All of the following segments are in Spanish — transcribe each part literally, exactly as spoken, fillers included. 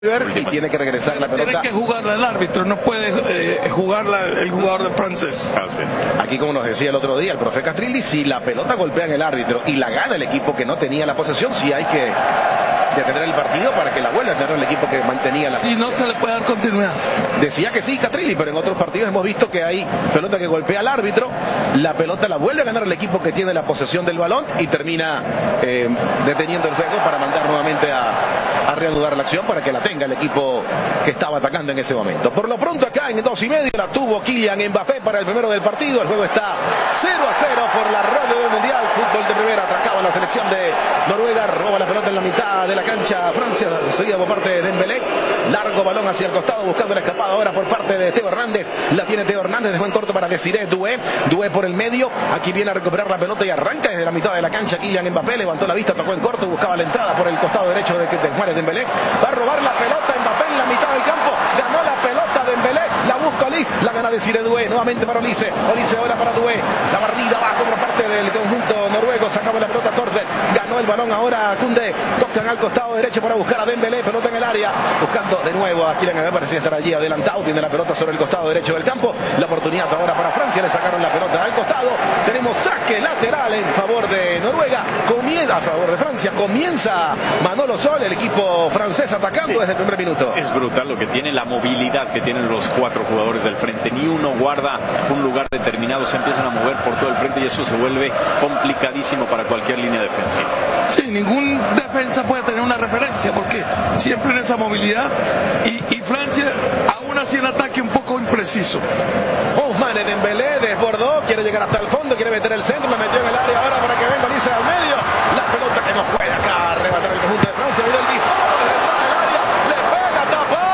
Y tiene que regresar la pelota. Tiene que jugarla el árbitro, no puede eh, jugarla el jugador de francés. Aquí, como nos decía el otro día el profe Castrilli, si la pelota golpea en el árbitro y la gana el equipo que no tenía la posesión, sí hay que detener el partido para que la vuelva a tener el equipo que mantenía la Si no, se le puede dar continuidad. Decía que sí, Castrilli, pero en otros partidos hemos visto que hay pelota que golpea al árbitro, la pelota la vuelve a ganar el equipo que tiene la posesión del balón y termina eh, deteniendo el juego para mandar nuevamente a, a reanudar la acción para que la tenga el equipo que estaba atacando en ese momento. Por lo pronto acá en dos y medio la tuvo Kylian Mbappé para el primero del partido. El juego está cero a cero por la radio del Mundial. Fútbol de primera, atracaba la selección de Noruega, roba la pelota en la mitad de la cancha Francia, seguida por parte de Dembélé. Largo balón hacia el costado buscando la escapada ahora por parte de Teo Hernández. La tiene Teo Hernández, dejó en corto para Desiré Doué. Doué por el medio, aquí viene a recuperar la pelota y arranca desde la mitad de la cancha Kylian Mbappé. Levantó la vista, tocó en corto, buscaba la entrada por el costado derecho de, de Juárez Dembélé. Va a robar la pelota Mbappé en la mitad del campo. Ganó la pelota Dembélé, la busca Olise, la gana Desiré Doué, nuevamente para Olise. Olise ahora para Doué. La barrida abajo por parte del conjunto noruego, sacaba la pelota Torfeld. Ganó el balón ahora Koundé. Tocan al costado derecho para buscar a Dembélé, pelota en el área, buscando de nuevo a Kylian Mbappé, parecía estar allí adelantado, tiene la pelota sobre el costado derecho del campo. La oportunidad ahora para Francia, le sacaron la pelota al costado. Tenemos saque lateral en favor de Noruega, comienza a favor de Francia, comienza Manolo Sol, el equipo francés atacando desde el primer minuto. Es brutal lo que tiene, la movilidad que tienen los cuatro jugadores del frente, ni uno guarda un lugar determinado, se empiezan a mover por todo el frente y eso se vuelve complicadísimo para cualquier línea defensiva. Sí, ningún defensa puede tener una referencia porque siempre en esa movilidad y, y Francia aún así el ataque un poco impreciso. Ousmane Dembélé desbordó, quiere llegar hasta el fondo, quiere meter el centro, la metió en el área ahora para que venga Olise al medio. La pelota que no puede acá arrebatar el conjunto de Francia, mira el disparo desde el área, le pega,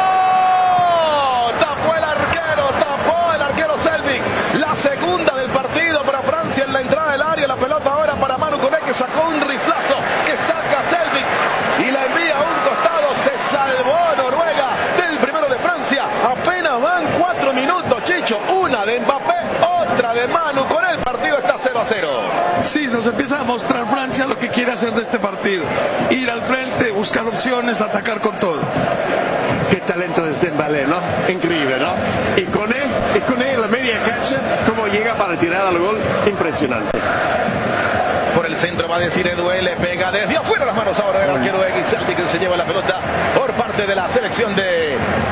tapó, tapó el arquero, tapó el arquero Selbik. La segunda del partido para Francia en la entrada del área, la pelota ahora para Manu Koné que sacó un riflazo que saca Selbik y la envía a un costado. Se salvó Noruega del primero de Francia. Apenas van cuatro minutos, Chicho. Una de Mbappé, otra de Manu. Con el partido está cero a cero. Sí, nos empieza a mostrar Francia lo que quiere hacer de este partido. Ir al frente, buscar opciones, atacar con todo. Qué talento es Dembélé, ¿no? Increíble, ¿no? Y con él, y con él en la media cancha, cómo llega para tirar al gol, impresionante. Por el centro va a decir Doué, le pega desde afuera las manos ahora del arquero de Selbik, que se lleva la pelota por parte de la selección de,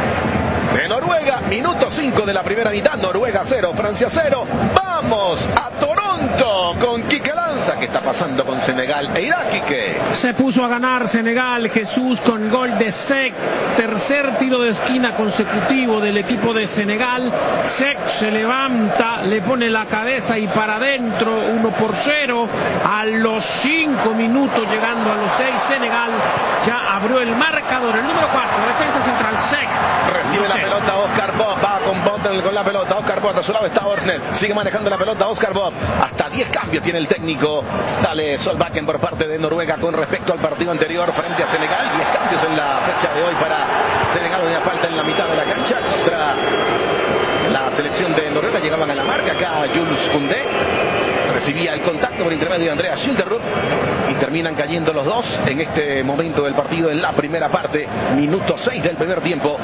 de Noruega. Minuto cinco de la primera mitad, Noruega cero, Francia cero. Vamos a Toronto con Quique Lanza. ¿Qué está pasando con Senegal e Irak, Quique? Se puso a ganar Senegal, Jesús, con gol de Seck. Tercer tiro de esquina consecutivo del equipo de Senegal. Seck se levanta, le pone la cabeza y para adentro, uno por cero. A los cinco minutos, llegando a los seis, Senegal ya abrió el marcador. El número cuatro, defensa central, Seck. Recibe la pelota Oscar Bob, va con Bob con la pelota. Oscar Bob, a su lado está Ornes, sigue manejando la pelota Oscar Bob. Hasta diez cambios tiene el técnico Ståle Solbakken por parte de Noruega con respecto al partido anterior frente a Senegal. diez cambios en la fecha de hoy para Senegal, una falta en la mitad de la cancha contra la selección de Noruega. Llegaban a la marca acá Jules Koundé, recibía el contacto por intermedio de Andreas Schilderup y terminan cayendo los dos en este momento del partido en la primera parte, minuto seis del primer tiempo.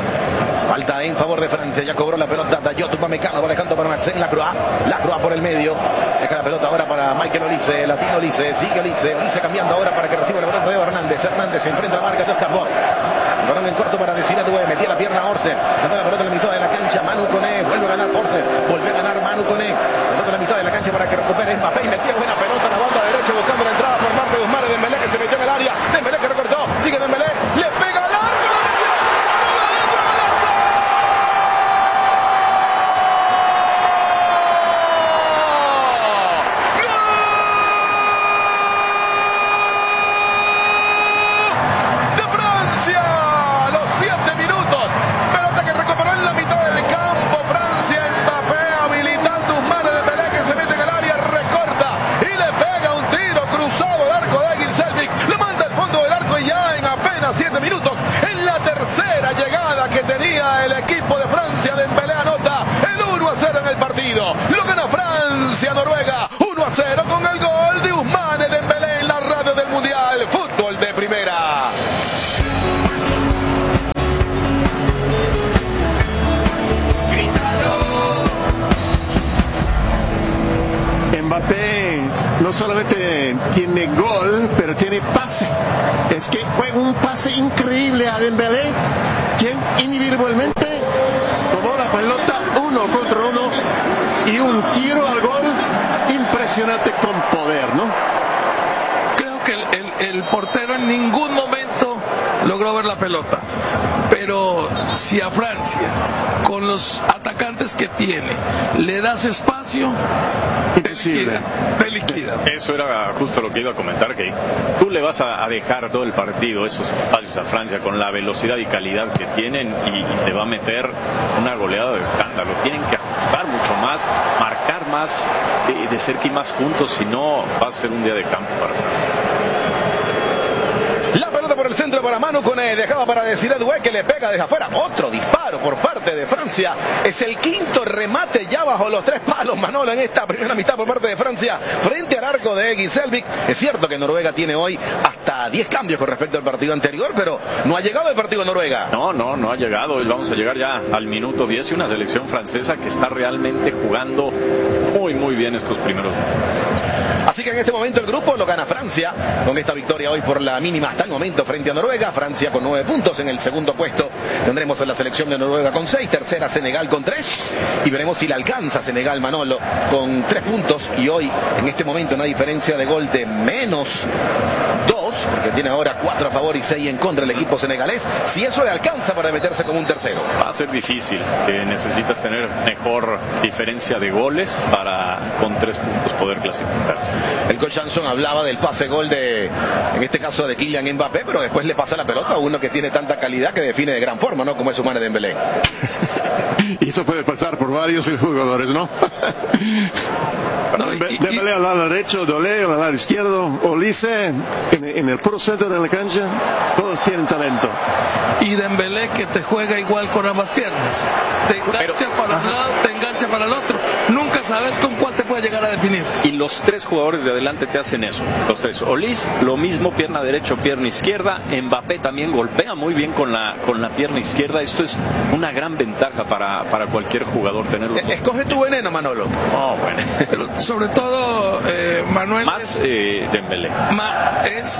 Falta en favor de Francia, ya cobró la pelota Dayot Upamecano, va dejando para Maxen Lacroix, Lacroix por el medio, deja la pelota ahora para Michael Olise, latino Olise, sigue Olise, Olise cambiando ahora para que reciba la pelota de Hernández, Hernández se enfrenta a la marca de Oscar Bob. Balón en corto para Desiré Doué, metía la pierna a Orte, dando la pelota en la mitad de la cancha, Manu Koné, vuelve a ganar Orte, vuelve a ganar Manu Koné, pelota en la mitad de la cancha para que recupere Mbappé y metía buena pelota a la banda derecha buscando la entrada por parte de Ousmane Dembélé que se metió en el área, Dembélé que recortó, sigue Dembélé, le pega al arco. siete pase. Es que fue un pase increíble a Dembélé, quien individualmente tomó la pelota uno contra uno y un tiro al gol impresionante con poder, ¿no? Creo que el, el, el portero en ningún momento logró ver la pelota, pero si a Francia, con los atacantes que tiene, le das espacio, imposible, te liquida. Eso era justo lo que iba a comentar, que tú le vas a, a dejar todo el partido, esos espacios a Francia con la velocidad y calidad que tienen, y, y te va a meter una goleada de escándalo. Tienen que ajustar mucho más, marcar más, de, de cerca y más juntos, si no va a ser un día de campo para Francia. La pelota por el centro para Manu Koné, dejaba para Desiré Doué, que le pega desde afuera. Otro disparo por parte de Francia. Es el quinto remate ya bajo los tres palos, Manolo, en esta primera mitad por parte de Francia frente al arco de Egil Selvik. Es cierto que Noruega tiene hoy hasta diez cambios con respecto al partido anterior, pero no ha llegado el partido de Noruega. No, no, no ha llegado. Hoy vamos a llegar ya al minuto diez y una selección francesa que está realmente jugando muy, muy bien estos primeros minutos. Así que en este momento el grupo lo gana Francia con esta victoria hoy por la mínima hasta el momento frente a Noruega. Francia con nueve puntos en el segundo puesto. Tendremos a la selección de Noruega con seis, tercera Senegal con tres, y veremos si le alcanza Senegal, Manolo, con tres puntos, y hoy en este momento una diferencia de gol de menos dos, porque tiene ahora cuatro a favor y seis en contra el equipo senegalés. Si eso le alcanza para meterse como un tercero, va a ser difícil. Eh, necesitas tener mejor diferencia de goles para con tres puntos poder clasificarse. El coach Janson hablaba del pase gol de, en este caso, de Kylian Mbappé, pero después le pasa la pelota a uno que tiene tanta calidad que define de gran forma, ¿no? Como es Ousmane Dembélé. Y eso puede pasar por varios jugadores, ¿no? No, Dembélé al lado derecho, Dolé al lado izquierdo, Olise en, en el puro centro de la cancha. Todos tienen talento. Y Dembélé, que te juega igual con ambas piernas. Te engancha Pero, para un lado, te engancha para el otro. Nunca sabes con cuál te puede llegar a definir. Y los tres jugadores de adelante te hacen eso. Los tres. Olise, lo mismo, pierna derecha, pierna izquierda. Mbappé también golpea muy bien con la, con la pierna izquierda. Esto es una gran ventaja para, para cualquier jugador tenerlo. Escoge tu veneno, Manolo. Oh, bueno. Pero sobre todo, eh, Manuel, más es, eh, Dembélé. Ma, es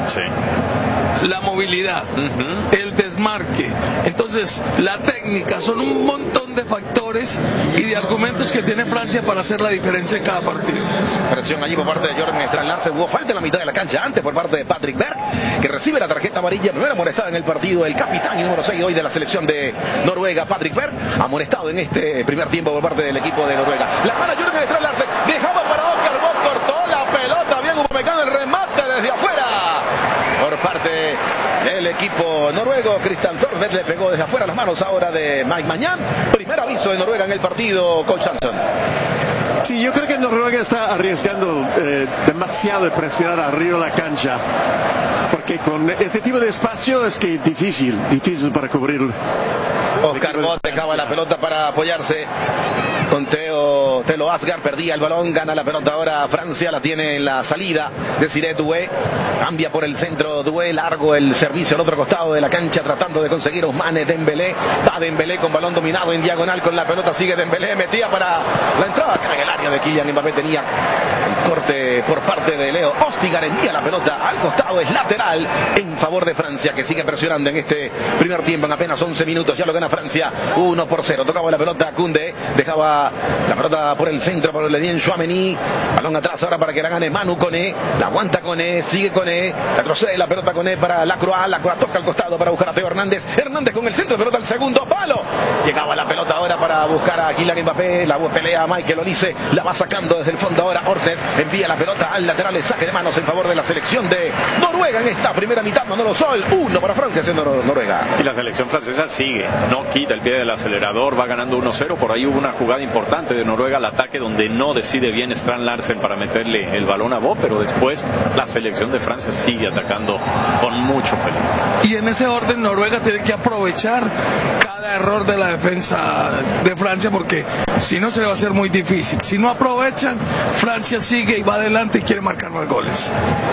sí. la movilidad, uh-huh. el desmarque. Entonces, la técnica, son un montón de factores y de argumentos que tiene Francia para hacer la diferencia en cada partido. Presión allí por parte de Jorgen Strand-Larsen. Hubo falta en la mitad de la cancha antes por parte de Patrick Berg, que recibe la tarjeta amarilla, primera amonestada en el partido. El capitán y número seis hoy de la selección de Noruega, Patrick Berg, amonestado en este primer tiempo por parte del equipo de Noruega. La mano Jorgen Strand-Larsen, dejaba para Oscar Bock, cortó la pelota, bien Upamecano, el remate desde afuera por parte del equipo noruego. Christian Thorstvedt le pegó desde afuera las manos ahora de Mike Maignan. Primer aviso de Noruega en el partido, coach Samson. Sí, yo creo que Noruega está arriesgando eh, demasiado de presionar arriba la cancha, porque con este tipo de espacio es que es difícil, difícil para cubrirlo. Oscar Bock dejaba la pelota para apoyarse con Teo, Telo Asgar, perdía el balón, gana la pelota ahora Francia, la tiene en la salida Desiré Doué, cambia por el centro Doué, largo el servicio al otro costado de la cancha tratando de conseguir Ousmane Dembélé, va Dembélé con balón dominado en diagonal con la pelota, sigue Dembélé, metía para la entrada, acá en el área de Kylian Mbappé, tenía el corte por parte de Leo Ostigar, envía la pelota al costado, es lateral en favor de Francia, que sigue presionando en este primer tiempo, en apenas once minutos, ya lo gana Francia uno por cero, tocaba la pelota Koundé, dejaba la pelota por el centro, por el Lien Chouameni, balón atrás ahora para que la gane Manu Koné, la aguanta Koné, sigue Koné, retrocede la pelota Koné para Lacroix, Lacroix toca al costado para buscar a Teo Hernández, Hernández con el centro, pelota al segundo palo, llegaba la pelota ahora para buscar a Kylian Mbappé, la pelea a Michael Olise, la va sacando desde el fondo ahora Ortez, envía la pelota al lateral, el saque de manos en favor de la selección de Noruega en esta primera mitad, Manolo Sol, uno para Francia siendo Noruega. Y la selección francesa sigue, no quita el pie del acelerador, va ganando uno cero, por ahí hubo una jugada importante de Noruega al ataque donde no decide bien Strand-Larsen para meterle el balón a Bo, pero después la selección de Francia sigue atacando con mucho peligro. Y en ese orden Noruega tiene que aprovechar cada error de la defensa de Francia, porque si no se le va a hacer muy difícil. Si no aprovechan, Francia sigue y va adelante y quiere marcar más goles.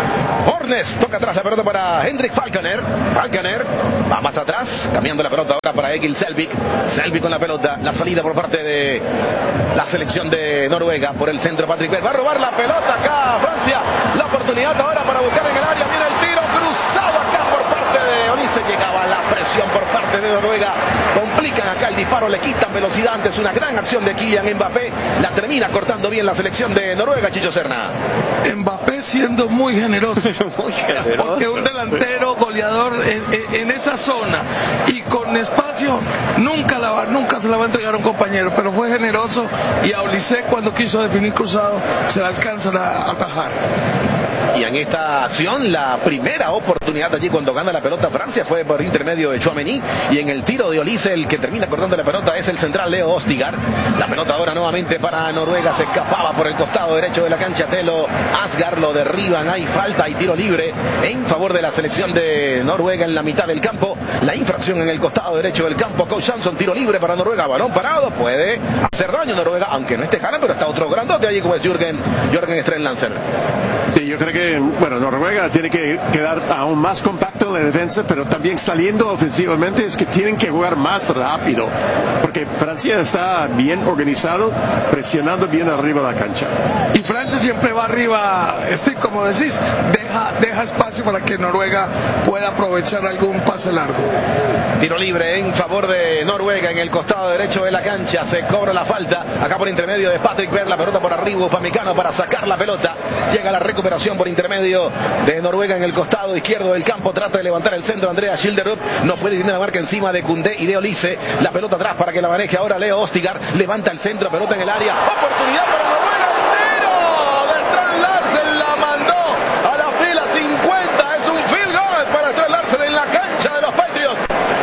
Hornes toca atrás la pelota para Hendrik Falconer. Falconer va más atrás, cambiando la pelota ahora para Egil Selvik. Selvik con la pelota, la salida por parte de la selección de Noruega por el centro. Patrick Berg va a robar la pelota acá Francia. La oportunidad ahora para buscar en el área. Viene el tiro cruzado. Olise, llegaba la presión por parte de Noruega, complican acá el disparo, le quitan velocidad antes una gran acción de Kylian Mbappé, la termina cortando bien la selección de Noruega, Chicho Serna. Mbappé siendo muy generoso, Muy generoso. porque un delantero goleador en, en- en esa zona y con espacio nunca, la va- nunca se la va a entregar a un compañero, pero fue generoso y a Olise cuando quiso definir cruzado se la alcanzan a atajar. Y en esta acción, la primera oportunidad allí cuando gana la pelota Francia fue por intermedio de Tchouaméni, y en el tiro de Olise el que termina cortando la pelota es el central Leo Ostigar. La pelota ahora nuevamente para Noruega, se escapaba por el costado derecho de la cancha Telo Asgard, lo derriban, hay falta y tiro libre en favor de la selección de Noruega en la mitad del campo. La infracción en el costado derecho del campo, Coach Samson, tiro libre para Noruega, balón parado, puede hacer daño Noruega, aunque no esté Haaland, pero está otro grandote allí como es Jürgen, Jürgen Strand-Lancer. Sí, yo creo que, bueno, Noruega tiene que quedar aún más compacto en la defensa, pero también saliendo ofensivamente es que tienen que jugar más rápido, porque Francia está bien organizado, presionando bien arriba de la cancha. Y Francia siempre va arriba, Steve, como decís, deja, deja espacio para que Noruega pueda aprovechar algún pase largo. Tiro libre en favor de Noruega en el costado derecho de la cancha, se cobra la falta, acá por intermedio de Patrick Berg, la pelota por arriba, Upamecano para sacar la pelota, llega la recuperación por intermedio de Noruega en el costado izquierdo del campo, trata de levantar el centro Andrea Schilderup, no puede tener la marca encima de Koundé y de Olise, la pelota atrás para que la maneje ahora Leo Ostigar, levanta el centro, pelota en el área, oportunidad para Noruega, el tiro de Strand Larsen, la mandó a la fila cincuenta, es un field goal para Strand Larsen en la cancha de los Patriots.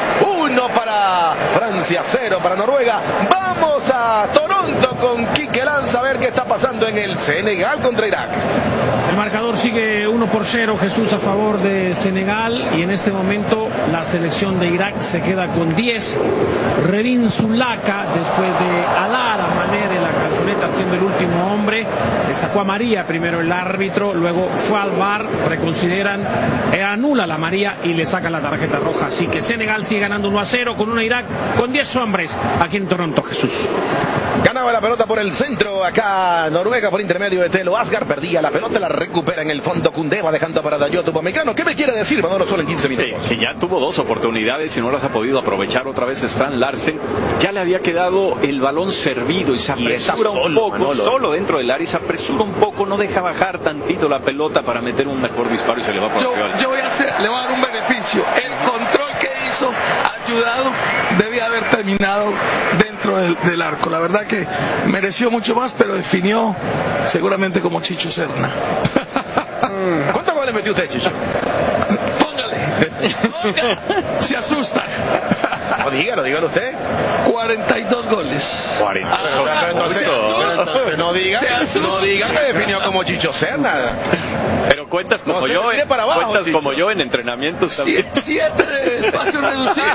Uno para Francia, cero para Noruega. Vamos a Toronto con Quique Lanza a ver qué está pasando en el Senegal contra Irak. El marcador sigue uno por cero, Jesús, a favor de Senegal, y en este momento la selección de Irak se queda con diez. Redin Zulaka, después de alar a Mané de la calzoneta siendo el último hombre, le sacó a María primero el árbitro, luego fue al V A R, reconsideran, e anula la María y le saca la tarjeta roja. Así que Senegal sigue ganando uno a cero con una Irak con diez hombres aquí en Toronto, Jesús. Ganaba la pelota por el centro, acá Noruega por intermedio de Telo Asgard, perdía la pelota, la recupera en el fondo Koundé, va dejando para Dayot Upamecano. ¿Qué me quiere decir, Manolo, solo en quince minutos? Sí, que ya tuvo dos oportunidades y no las ha podido aprovechar otra vez Strand Larsen. Ya le había quedado el balón servido y se Y está apresura un solo, poco, Manolo. solo dentro del área, y se apresura un poco, no deja bajar tantito la pelota para meter un mejor disparo y se le va por Yo, arriba. yo voy a hacer, le voy a dar un beneficio. El control que hizo, ayudado, debía haber terminado dentro del, del arco. La verdad que mereció mucho más, pero definió seguramente como Chicho Serna. ¿Cuántos goles metió usted, Chicho? Póngale, póngale. Se asustan. No, dígalo, dígalo usted. cuarenta y dos goles. cuarenta. Ah, Pero entonces, se asusta. entonces no diga, Se asusta. no diga que definió como Chicho Serna. Pero cuentas como No, se yo, mire en, para abajo, cuentas Chicho. como yo en entrenamientos también. Sie- Siete de espacio reducido.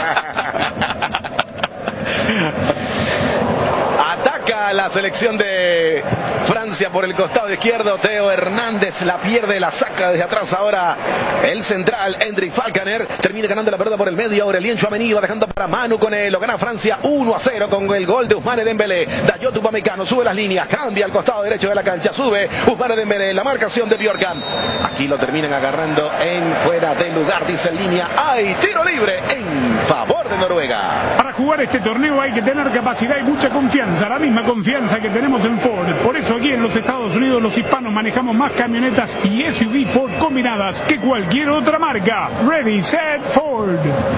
Ataca la selección de Francia por el costado izquierdo, Teo Hernández la pierde, la saca desde atrás ahora el central Hendrik Falconer, termina ganando la pelota por el medio, Aurelien Tchouaméni va dejando para Manu Koné, lo gana Francia uno a cero con el gol de Ousmane Dembélé. Dayot Upamecano sube las líneas, cambia al costado derecho de la cancha, sube Ousmane Dembélé, la marcación de Bjorkan, aquí lo terminan agarrando en fuera de lugar, dice en línea, hay tiro libre en favor de Noruega. Para jugar este torneo hay que tener capacidad y mucha confianza, la misma confianza que tenemos en Ford. Por eso aquí en los Estados Unidos los hispanos manejamos más camionetas y S U V Ford combinadas que cualquier otra marca. Ready, set, Ford.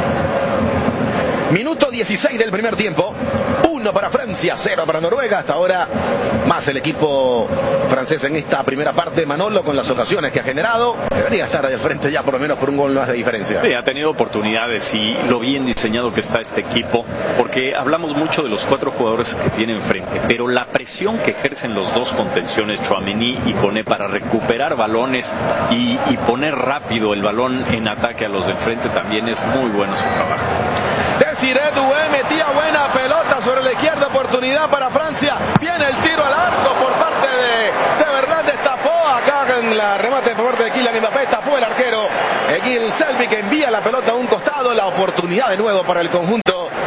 Minuto dieciséis del primer tiempo, uno para Francia, cero para Noruega. Hasta ahora más el equipo francés en esta primera parte, Manolo, con las ocasiones que ha generado. Debería estar ahí al frente ya por lo menos por un gol más de diferencia. Sí, ha tenido oportunidades y lo bien diseñado que está este equipo, porque hablamos mucho de los cuatro jugadores que tiene enfrente, pero la presión que ejercen los dos contenciones, Tchouaméni y Koné, para recuperar balones y, y poner rápido el balón en ataque a los de enfrente, también es muy bueno su trabajo. Desiré Doué metía buena pelota sobre la izquierda, oportunidad para Francia, viene el tiro al arco por parte de Teo Hernández, tapó acá en la remate por parte de Kylian Mbappé, tapó el arquero Egil Selby, que envía la pelota a un costado, la oportunidad de nuevo para el conjunto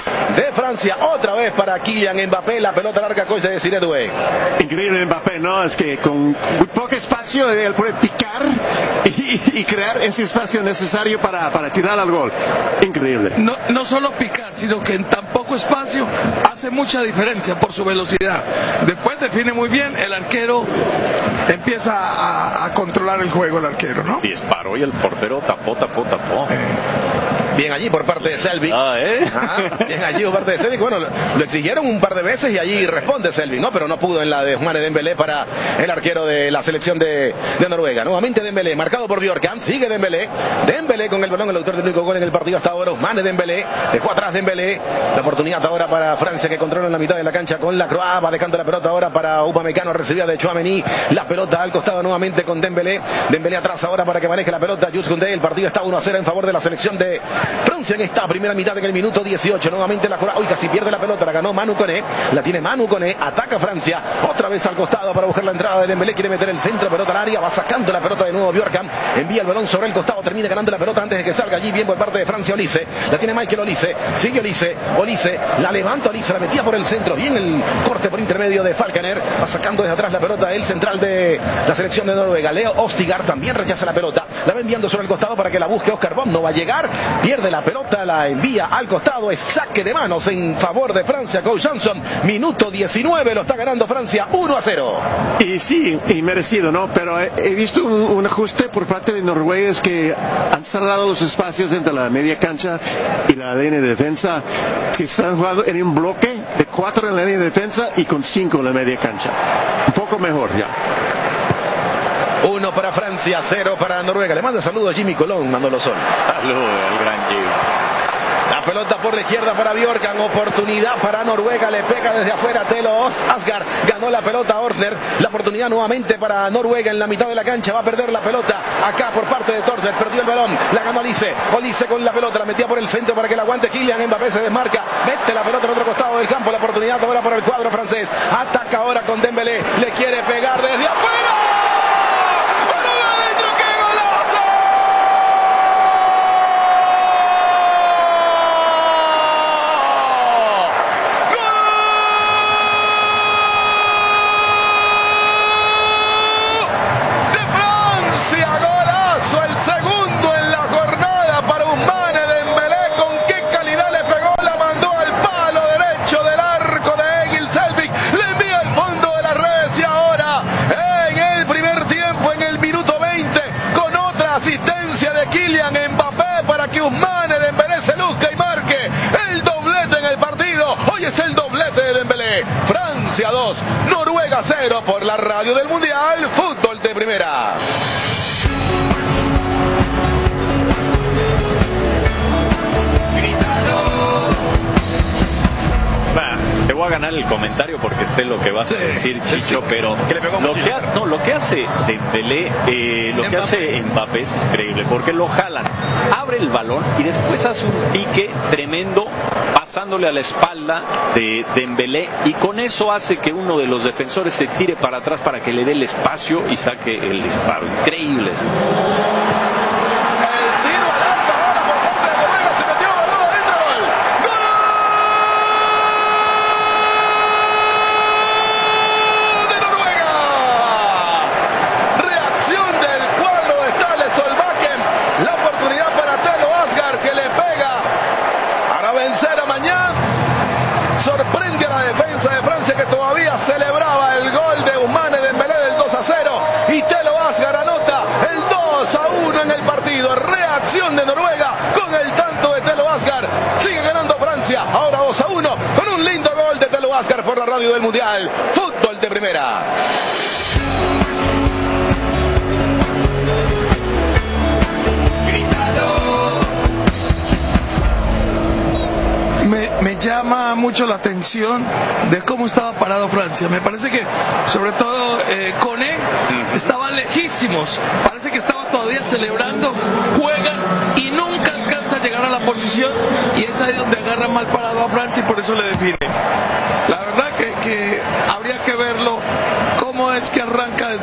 de Francia. Otra vez para Kylian Mbappé, la pelota larga con de Desiré Doué. Increíble Mbappé, ¿no? Es que con muy poco espacio él puede picar y, y crear ese espacio necesario para, para tirar al gol. Increíble. No, no solo picar, sino que en tan poco espacio hace mucha diferencia por su velocidad. Después define muy bien, el arquero empieza a, a controlar el juego, el arquero, ¿no? Y disparó y el portero tapó, tapó, tapó. Eh. Bien allí por parte de Selvi. Ah, ¿eh? Ah, bien allí por parte de Selvi. Bueno, lo, lo exigieron un par de veces y allí responde Selvi, ¿no? Pero no pudo en la de Ousmane Dembélé para el arquero de la selección de, de Noruega. Nuevamente Dembélé, marcado por Bjorkan. Sigue Dembélé. Dembélé con el balón, el autor del único gol en el partido hasta ahora. Ousmane Dembélé. Dejó atrás Dembélé. La oportunidad ahora para Francia, que controla en la mitad de la cancha con la Croa. Va dejando la pelota ahora para Upamecano, recibida de Tchouaméni. La pelota al costado nuevamente con Dembélé. Dembélé atrás ahora para que maneje la pelota Jules Koundé. El partido está uno a cero en favor de la selección de Francia en esta primera mitad en el minuto dieciocho. Nuevamente la Croa. Uy, casi pierde la pelota. La ganó Manu Koné. La tiene Manu Koné. Ataca Francia. Otra vez al costado para buscar la entrada de Dembélé. Quiere meter el centro, pelota al área. Va sacando la pelota de nuevo Bjorkan. Envía el balón sobre el costado. Termina ganando la pelota antes de que salga allí. Bien por parte de Francia Olise. La tiene Michael Olise. Sigue Olise. Olise. La levanta Olise. La metía por el centro. Bien el corte por intermedio de Falconer. Va sacando desde atrás la pelota el central de la selección de Noruega. Leo Ostigar también rechaza la pelota. La va enviando sobre el costado para que la busque Oscar Bond. No va a llegar. Pierde la pelota. La envía al costado. Es saque de manos en favor de Francia. Cole Johnson. Minuto diecinueve. Lo está ganando Francia uno a cero. Y sí, y merecido, ¿no? Pero he, he visto un, un ajuste por parte de noruegos que han cerrado los espacios entre la media cancha y la línea de defensa, que están jugando en un bloque de cuatro en la línea de defensa y con cinco en la media cancha. Un poco mejor ya. Uno para Francia, cero para Noruega. Le manda saludos a Jimmy Colón, Manolo Sol. Saludos al gran Jimmy. La pelota por la izquierda para Bjorkan, oportunidad para Noruega, le pega desde afuera Telo Asgard, ganó la pelota Ortner, la oportunidad nuevamente para Noruega en la mitad de la cancha, va a perder la pelota acá por parte de Torster, perdió el balón, la ganó Olise, Olise con la pelota, la metía por el centro para que la aguante Kylian Mbappé, se desmarca, mete la pelota en otro costado del campo, la oportunidad ahora por el cuadro francés, ataca ahora con Dembélé, le quiere pegar desde afuera. Asistencia de Kylian Mbappé para que Ousmane Dembélé se luzca y marque el doblete en el partido. Hoy es el doblete de Dembélé. Francia dos, Noruega cero por la radio del Mundial, fútbol de primera. Te voy a ganar el comentario porque sé lo que vas sí, a decir, Chicho, sí, sí. pero que lo, que ha, no, lo que hace Dembélé, eh, lo Mbappé. que hace Mbappé es increíble, porque lo jalan, abre el balón y después hace un pique tremendo pasándole a la espalda de Dembélé, y con eso hace que uno de los defensores se tire para atrás para que le dé el espacio y saque el disparo. Increíble. Sorprende a la defensa de Francia, que todavía celebraba el gol de Ousmane Dembélé del dos a cero, y Telo Asgard anota el dos a uno en el partido. Reacción de Noruega con el tanto de Telo Asgard. Sigue ganando Francia, ahora dos a uno, con un lindo gol de Telo Asgard por la radio del Mundial, fútbol de primera. Me, me llama mucho la atención de cómo estaba parado Francia. Me parece que, sobre todo, eh, Koné estaban lejísimos. Parece que estaba todavía celebrando, juegan y nunca alcanza a llegar a la posición. Y es ahí donde agarra mal parado a Francia y por eso le define. La verdad que, que habría que verlo. Cómo es que arranca desde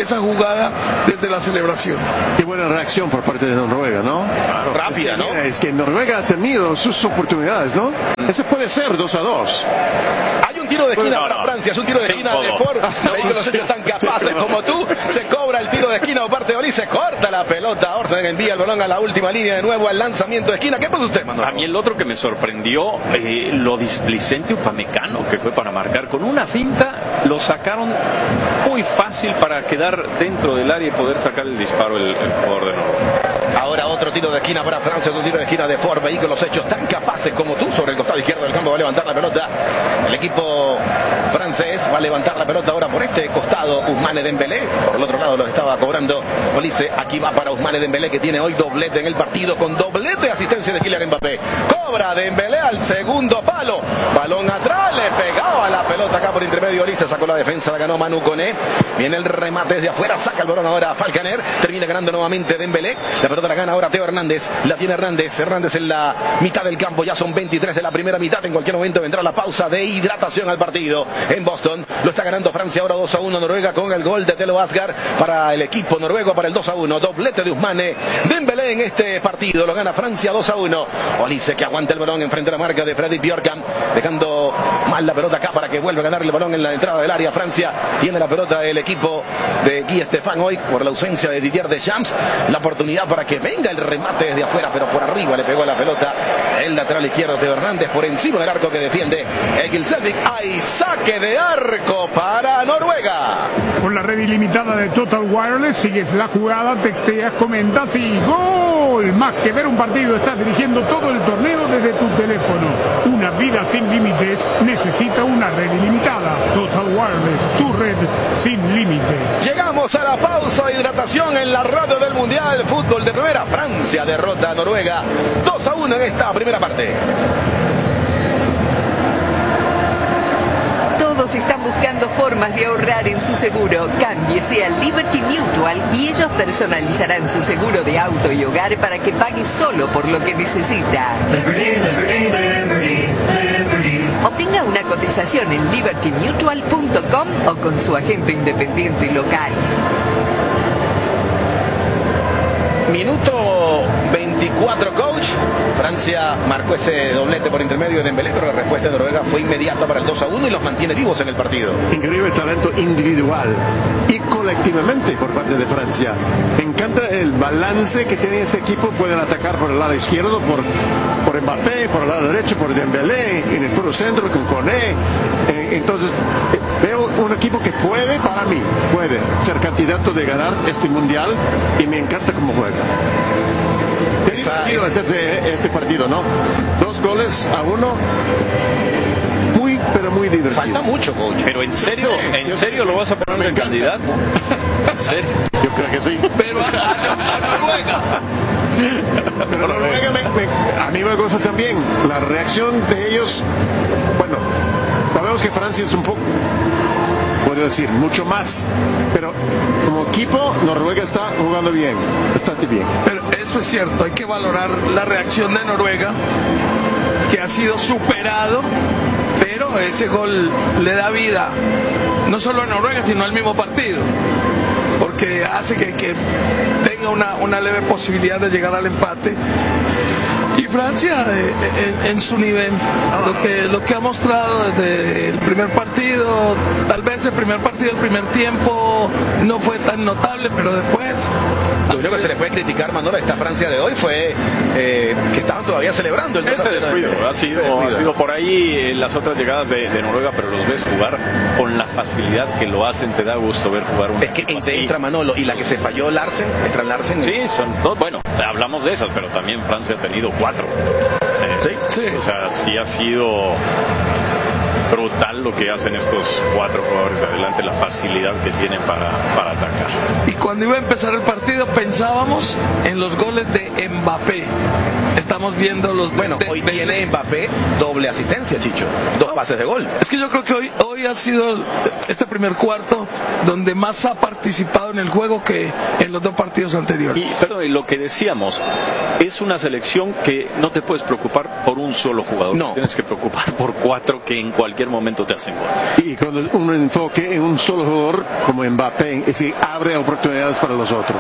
esa jugada desde la celebración. Qué buena reacción por parte de Noruega, ¿no? Claro, rápida, es que, ¿no? Mira, es que Noruega ha tenido sus oportunidades, ¿no? Ese puede ser dos a dos. Hay un tiro de esquina No, para no. Francia, es un tiro de esquina Cinco, de dos. Ford. Veis que los hechos tan capaces como tú. Se cobra el tiro de esquina por parte de Oli, se corta la pelota. Orden envía el balón a la última línea de nuevo al lanzamiento de esquina. ¿Qué pasa usted, Manuel? A mí el otro que me sorprendió, eh, lo displicente Upamecano, que fue para marcar con una finta, lo sacaron muy fácil para quedar dentro del área y poder sacar el disparo el, el jugador de Noruega. Ahora otro tiro de esquina para Francia, otro tiro de esquina de Ford. Veis que los hechos tan capaces como tú sobre el costado izquierdo del campo va a levantar la pelota. El equipo francés va a levantar la pelota ahora por este costado. Ousmane Dembélé, por el otro lado lo estaba cobrando Olise. Aquí va para Ousmane Dembélé, que tiene hoy doblete en el partido, con doblete de asistencia de Kylian Mbappé. Cobra Dembélé al segundo palo, balón atrás, le pegaba la pelota acá por intermedio Olise, sacó la defensa, la ganó Manu Koné. Viene el remate desde afuera, saca el balón ahora Falcaner, termina ganando nuevamente Dembélé. La pelota la gana ahora Teo Hernández, la tiene Hernández, Hernández en la mitad del campo, ya son veintitrés de la primera mitad, en cualquier momento vendrá la pausa de hidratación al partido en Boston. Lo está ganando Francia ahora dos a uno, Noruega con el gol de Telo Asgard para el equipo noruego, para el dos a uno, doblete de Ousmane Dembélé en este partido, lo gana Francia dos a uno. Olise que aguanta el balón enfrente de la marca de Fredrik Bjorkan, dejando mal la pelota acá para que vuelva a ganar el balón en la entrada del área. Francia tiene la pelota el equipo de Guy Stéphane hoy por la ausencia de Didier Deschamps, la oportunidad para que venga el remate desde afuera, pero por arriba le pegó la pelota el lateral izquierdo de Hernández por encima del arco que defiende Egil Selvik. Hay saque de arco para Noruega. Con la red ilimitada de Total Wireless sigues la jugada, texteas, comentas y ¡gol! Más que ver un partido, estás dirigiendo todo el torneo desde tu teléfono. Una vida sin límites necesita una red ilimitada. Total Wireless, tu red sin límites. Llegamos a la pausa de hidratación en la radio del Mundial Fútbol de Primera. Francia derrota a Noruega dos a uno en esta primera parte. Todos están buscando formas de ahorrar en su seguro. Cámbiese a Liberty Mutual y ellos personalizarán su seguro de auto y hogar para que pague solo por lo que necesita. Liberty, liberty, liberty, liberty. Obtenga una cotización en liberty mutual punto com o con su agente independiente local. Minuto veinticuatro, coach. Francia marcó ese doblete por intermedio de Dembélé, pero la respuesta de Noruega fue inmediata para el dos a uno y los mantiene vivos en el partido. Increíble talento individual y colectivamente por parte de Francia. Me encanta el balance que tiene este equipo. Pueden atacar por el lado izquierdo, por, por Mbappé, por el lado derecho, por Dembélé, en el puro centro con Koné. Eh, entonces, eh, veo un equipo que puede, para mí, puede ser candidato de ganar este mundial y me encanta cómo juega. Esa, Quiero hacer este, este partido, ¿no? Dos goles a uno. Muy, pero muy divertido. falta mucho, coach. Pero en serio, ¿en serio lo vas a poner de candidato? ¿En serio? Yo creo que sí. Pero a, a- a Noruega. Pero Noruega me, me- a mí me gusta también la reacción de ellos. Bueno, sabemos que Francia es un poco, puedo decir, mucho más, pero como equipo Noruega está jugando bien, bastante bien. Pero eso es cierto, hay que valorar la reacción de Noruega, que ha sido superado, pero ese gol le da vida no solo a Noruega, sino al mismo partido, porque hace que, que tenga una, una leve posibilidad de llegar al empate. Y Francia eh, en, en su nivel, lo que, lo que ha mostrado desde el primer partido, tal vez el primer partido, el primer tiempo no fue tan notable, pero después... Lo único que se le puede criticar, Manolo, a esta Francia de hoy fue eh, que estaban todavía celebrando el Ese descuido ha sido, Ese descuido. ha sido por ahí eh, las otras llegadas de, de Noruega, pero los ves jugar con la facilidad que lo hacen, te da gusto ver jugar un Es que equipo entre así. entra Manolo y la que se falló Larsen, entra Larsen. Sí, son dos, bueno, hablamos de esas, pero también Francia ha tenido cuatro. Eh, Sí. Sí. O sea, sí ha sido brutal lo que hacen estos cuatro jugadores de adelante, la facilidad que tienen para, para atacar. Y cuando iba a empezar el partido pensábamos en los goles de Mbappé. Estamos viendo los... Bueno, de- hoy de- tiene Mbappé doble asistencia, Chicho. Dos pases de gol. Es que yo creo que hoy, hoy hoy ha sido este primer cuarto donde más ha participado en el juego que en los dos partidos anteriores. Y, perdón, y lo que decíamos, es una selección que no te puedes preocupar por un solo jugador, no. Tienes que preocupar por cuatro que en cualquier momento te hacen gol. Y con un enfoque en un solo jugador como Mbappé, es decir, abre oportunidades para los otros.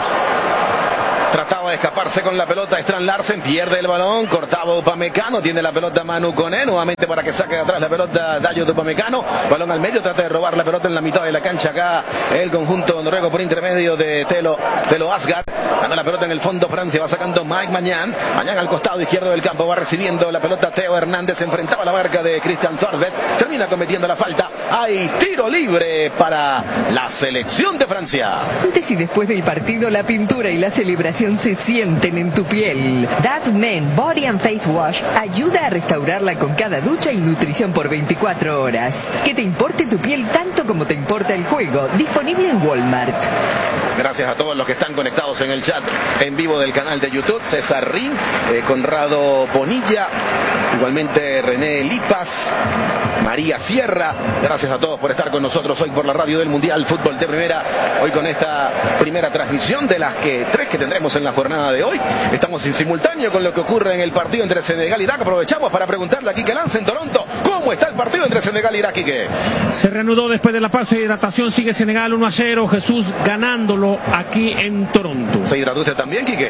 Trataba de escaparse con la pelota Strand Larsen, pierde el balón, cortaba Upamecano, tiene la pelota Manu Koné, nuevamente para que saque de atrás la pelota Dayot Upamecano, balón al medio, trata de robar la pelota en la mitad de la cancha acá el conjunto noruego por intermedio de Telo, Telo Asgard, gana la pelota en el fondo Francia, va sacando Mike Mañán, Mañán al costado izquierdo del campo, va recibiendo la pelota Theo Hernández, enfrentaba la marca de Christian Thorstvedt, termina cometiendo la falta, hay tiro libre para la selección de Francia. Antes y después del partido, la pintura y la celebración se sienten en tu piel. That Men Body and Face Wash ayuda a restaurarla con cada ducha y nutrición por veinticuatro horas. Que te importe tu piel tanto como te importa el juego. Disponible en Walmart. Gracias a todos los que están conectados en el chat en vivo del canal de YouTube. César Rin, eh, Conrado Bonilla, igualmente René Lipas, María Sierra. Gracias a todos por estar con nosotros hoy por la radio del Mundial Fútbol de Primera. Hoy con esta primera transmisión de las que tres que tendremos en la jornada de hoy. Estamos en simultáneo con lo que ocurre en el partido entre Senegal y Irak. Aprovechamos para preguntarle a Quique Lance en Toronto, ¿cómo está el partido entre Senegal y Irak, Quique? Se reanudó después de la pausa de hidratación, sigue Senegal uno a cero, Jesús ganándolo aquí en Toronto. ¿Se hidrató usted también, Quique?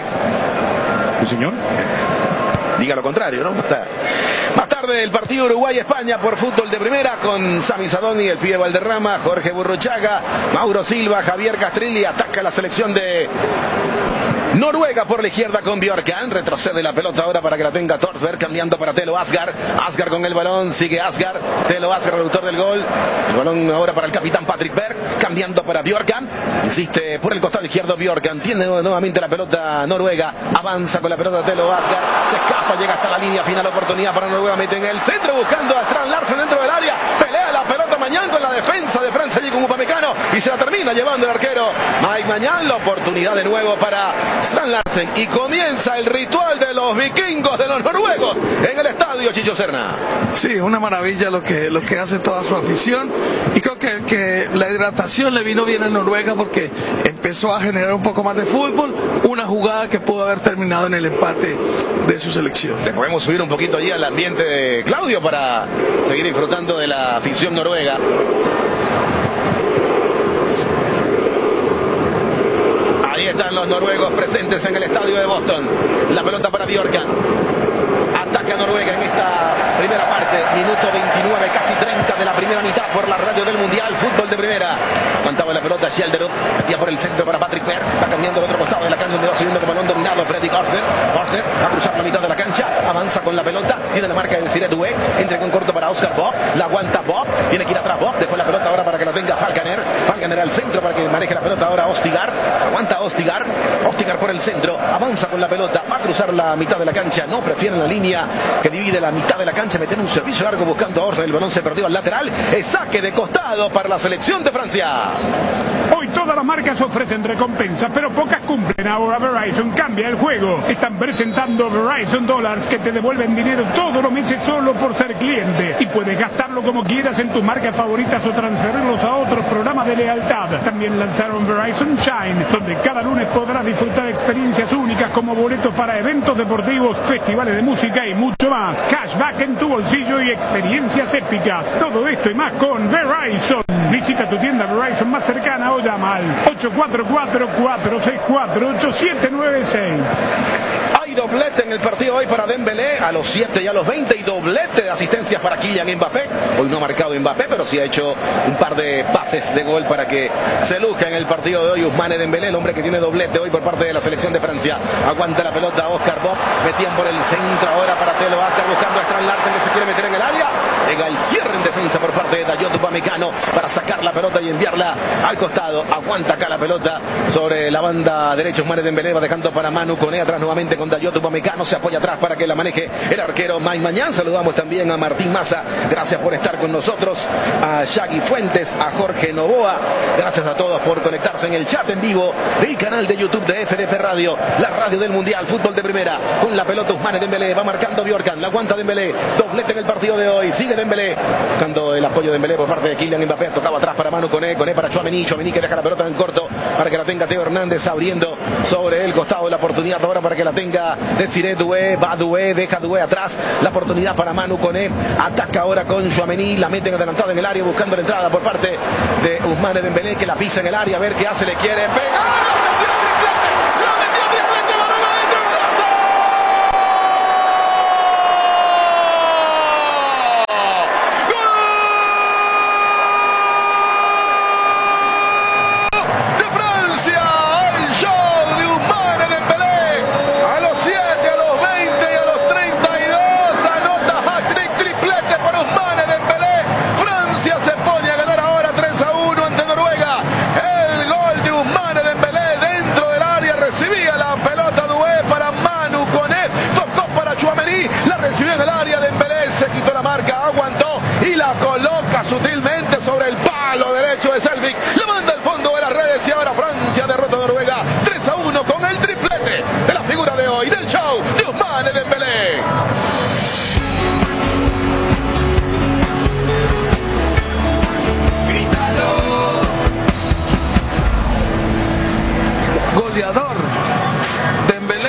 Sí, señor. Diga lo contrario, ¿no? Más tarde el partido Uruguay-España por Fútbol de Primera con Sami Sadoni, el pibe Valderrama, Jorge Burruchaga, Mauro Silva, Javier Castrilli. Ataca la selección de Noruega por la izquierda con Bjorkan, retrocede la pelota ahora para que la tenga Thorstvedt, cambiando para Telo Asgard, Asgard con el balón, sigue Asgard, Telo Asgard, autor del gol, el balón ahora para el capitán Patrick Berg, cambiando para Bjorkan, insiste por el costado izquierdo Bjorkan, tiene nuevamente la pelota Noruega, avanza con la pelota Telo Asgard, se escapa, llega hasta la línea final, oportunidad para Noruega, mete en el centro buscando a Strand Larsen dentro del área, pelea la pelota Mañán con la defensa de Francia allí con Upamecano y se la termina llevando el arquero Mike Mañán, la oportunidad de nuevo para Strand Larsen y comienza el ritual de los vikingos, de los noruegos en el estadio Chicho Serna. Sí, una maravilla lo que, lo que hace toda su afición y creo que, que la hidratación le vino bien a Noruega porque empezó a generar un poco más de fútbol, una jugada que pudo haber terminado en el empate de su selección. Le podemos subir un poquito allí al ambiente de Claudio para seguir disfrutando de la afición noruega. Ahí están los noruegos presentes en el estadio de Boston. La pelota para Bjorkan. Ataca Noruega en esta primera parte. Minuto veintinueve, casi treinta de la primera mitad por la radio del Mundial Fútbol de Primera. Aguantaba la pelota Schelderup. Metía por el centro para Patrick Berg. Va cambiando al otro costado de la cancha donde va subiendo con balón dominado Freddy Korsner. Korsner va a cruzar la mitad de la cancha. Avanza con la pelota. Tiene la marca de Desiree Doué. Entra con corto para Oscar Bob. La aguanta Bob. Tiene que ir atrás Bob. Después la pelota ahora para que la tenga Falcaner. Falcaner al centro para que maneje la pelota ahora Ostigar. Aguanta Ostigar. Ostigar por el centro. Avanza con la pelota. Va a cruzar la mitad de la cancha. No prefieren la línea que divide la mitad de la cancha. Meten un servicio largo buscando a Orre. El balón se perdió al lateral. Es saque de costado para la selección de Francia. Hoy todas las marcas ofrecen recompensas, pero pocas cumplen. Ahora Verizon cambia el juego. Están presentando Verizon Dollars que te devuelven dinero todos los meses solo por ser cliente. Y puedes gastarlo como quieras en tus marcas favoritas o transferirlos a otros programas de lealtad. También lanzaron Verizon Shine, donde cada lunes podrás disfrutar de experiencias únicas como boletos para eventos deportivos, festivales de música y mucho más. Cashback en tu bolsillo y experiencias épicas. Todo esto y más con Verizon. Visita tu tienda Verizon más cercana o llama al ocho cuatro cuatro, cuatro seis cuatro, ocho siete nueve seis. Hay doblete en el partido hoy para Dembélé a los siete y a los veinte y doblete de asistencias para Kylian Mbappé. Hoy no ha marcado Mbappé, pero sí ha hecho un par de pases de gol para que se luzca en el partido de hoy Ousmane Dembélé, el hombre que tiene doblete hoy por parte de la selección de Francia. Aguanta la pelota Oscar Bob, metían por el centro ahora para Telo Asgard buscando a Strand Larsen que se quiere meter en el área. Llega el cierre en defensa por parte de Dayot Upamecano para sacar la pelota y enviarla al costado. Aguanta acá la pelota sobre la banda derecha. Ousmane Dembélé va dejando para Manu Koné atrás nuevamente con Dayot Upamecano. Se apoya atrás para que la maneje el arquero Mike Mañán. Saludamos también a Martín Maza. Gracias por estar con nosotros. A Shaggy Fuentes, a Jorge Novoa. Gracias a todos por conectarse en el chat en vivo del canal de YouTube de F D P Radio, la radio del Mundial Fútbol de Primera. Con la pelota Ousmane Dembélé va marcando Bjorkan. La aguanta Dembélé. Doblete en el partido de hoy. Sigue Dembélé Dembélé, buscando el apoyo de Dembélé por parte de Kylian Mbappé, tocaba atrás para Manu Koné, Koné para Tchouaméni, Tchouaméni que deja la pelota en corto para que la tenga Theo Hernández, abriendo sobre el costado de la oportunidad ahora para que la tenga Desiré Doué, va Doué, deja Doué atrás, la oportunidad para Manu Koné, ataca ahora con Tchouaméni, la meten adelantada en el área buscando la entrada por parte de Ousmane Dembélé, que la pisa en el área, a ver qué hace, le quiere pegar. Sutilmente sobre el palo derecho de Selvik, le manda al fondo de las redes y ahora Francia derrota a Noruega tres a uno con el triplete de la figura de hoy del show de Ousmane Dembélé. Goleador Dembélé.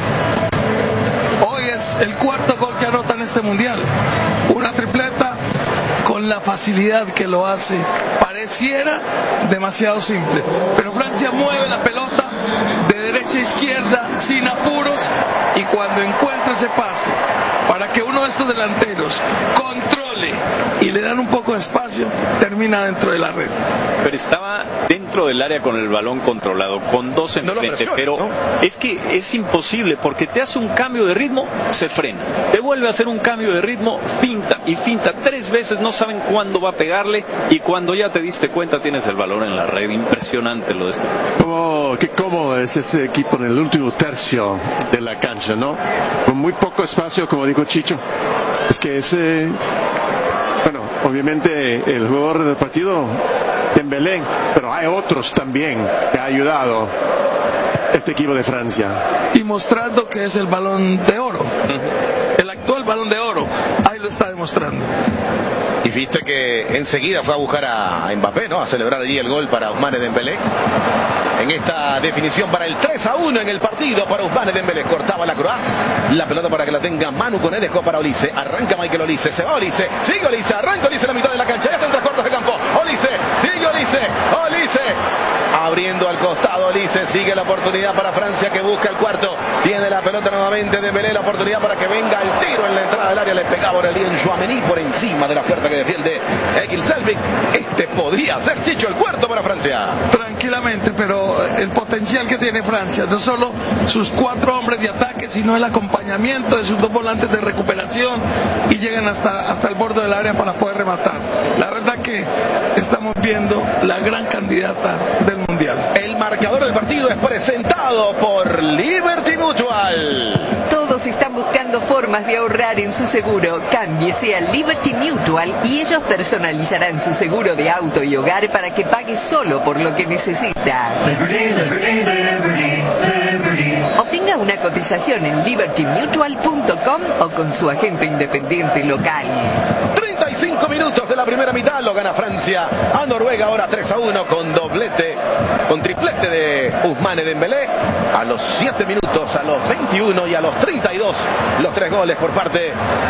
Hoy es el cuarto gol que anota en este mundial, una tripleta con la facilidad que lo hace. Pareciera demasiado simple, pero Francia mueve la pelota de derecha a izquierda sin apuros, y cuando encuentra ese pase para que uno de estos delanteros controle y le dan un poco de espacio, termina dentro de la red. Pero estaba dentro del área con el balón controlado, con dos enfrente, no pero ¿no? Es que es imposible, porque te hace un cambio de ritmo, se frena, te vuelve a hacer un cambio de ritmo, finta y finta tres veces, no saben cuándo va a pegarle, y cuando ya te diste cuenta tienes el balón en la red. Impresionante lo de este. Como, qué cómodo es este equipo en el último tercio de la cancha, ¿no? Con muy poco espacio, como dijo Chicho. Es que ese, bueno, obviamente el jugador del partido, Dembélé, pero hay otros también que ha ayudado este equipo de Francia. Y mostrando que es el balón de oro, el actual balón de oro, ahí lo está demostrando. Y viste que enseguida fue a buscar a Mbappé, ¿no? A celebrar allí el gol para Ousmane Dembélé. En esta definición para el tres a uno en el partido para Ousmane Dembélé. Cortaba la Croá, la pelota para que la tenga Manu Koné, dejó para Olise. Arranca Michael Olise, se va Olise, sigue Olise, arranca Olise en la mitad de la cancha, ya está en tres cuartos de campo. Olise, sigue Olise, Olise. Abriendo al costado Olise, sigue la oportunidad para Francia que busca el cuarto. Tiene la pelota nuevamente Dembélé, la oportunidad para que venga el tiro en la entrada del área. Le pegaba Aurélien Tchouaméni por encima de la oferta que defiende Egil Selvik. Este podría ser, Chicho, el cuarto para Francia. Tranquilamente, pero el potencial que tiene Francia, no solo sus cuatro hombres de ataque, sino el acompañamiento de sus dos volantes de recuperación, y llegan hasta, hasta el borde del área para poder rematar. La verdad que estamos viendo la gran candidata del mundial. El marcador del partido es presentado por Liberty Mutual. Todos están buscando formas de ahorrar en su seguro. Cámbiese a Liberty Mutual y ellos personalizarán su seguro de auto y hogar para que pague solo por lo que necesita. Liberty, liberty, liberty, liberty. Obtenga una cotización en liberty mutual punto com o con su agente independiente local. treinta y cinco minutos de la primera mitad, lo gana Francia a Noruega, ahora tres a uno con doblete, con triplete de Ousmane Dembélé. A los siete minutos, a los veintiuno y a los treinta y dos, los tres goles por parte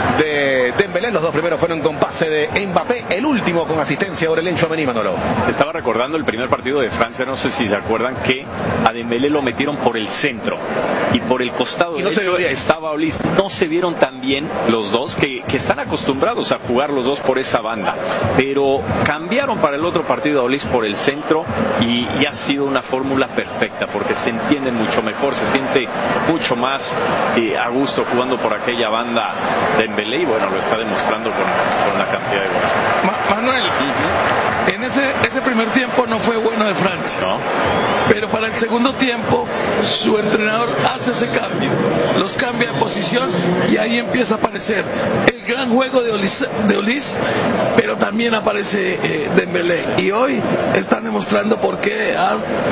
de Dembélé. Los dos primeros fueron con pase de Mbappé, el último con asistencia de Aurélien Tchouaméni. Manolo. Estaba recordando el primer partido de Francia, no sé si se acuerdan que a Dembélé lo metieron por el centro y por el costado y no derecho se estaba Olise. No se vieron tan bien los dos, que, que están acostumbrados a jugar los dos por esa banda, pero cambiaron para el otro partido a Olise por el centro, y, y ha sido una fórmula perfecta, porque se entiende mucho mejor, se siente mucho más eh, a gusto jugando por aquella banda de Dembélé, y bueno, lo está demostrando con, con la cantidad de goles. Ma- Manuel, uh-huh. en ese, ese primer tiempo no fue bueno de Francia, ¿no? Pero para el segundo tiempo su entrenador hace ese cambio, los cambia de posición, y ahí empieza a aparecer el gran juego de Olise, de Olise, pero también aparece eh, Dembélé, y hoy están demostrando por qué ha, ha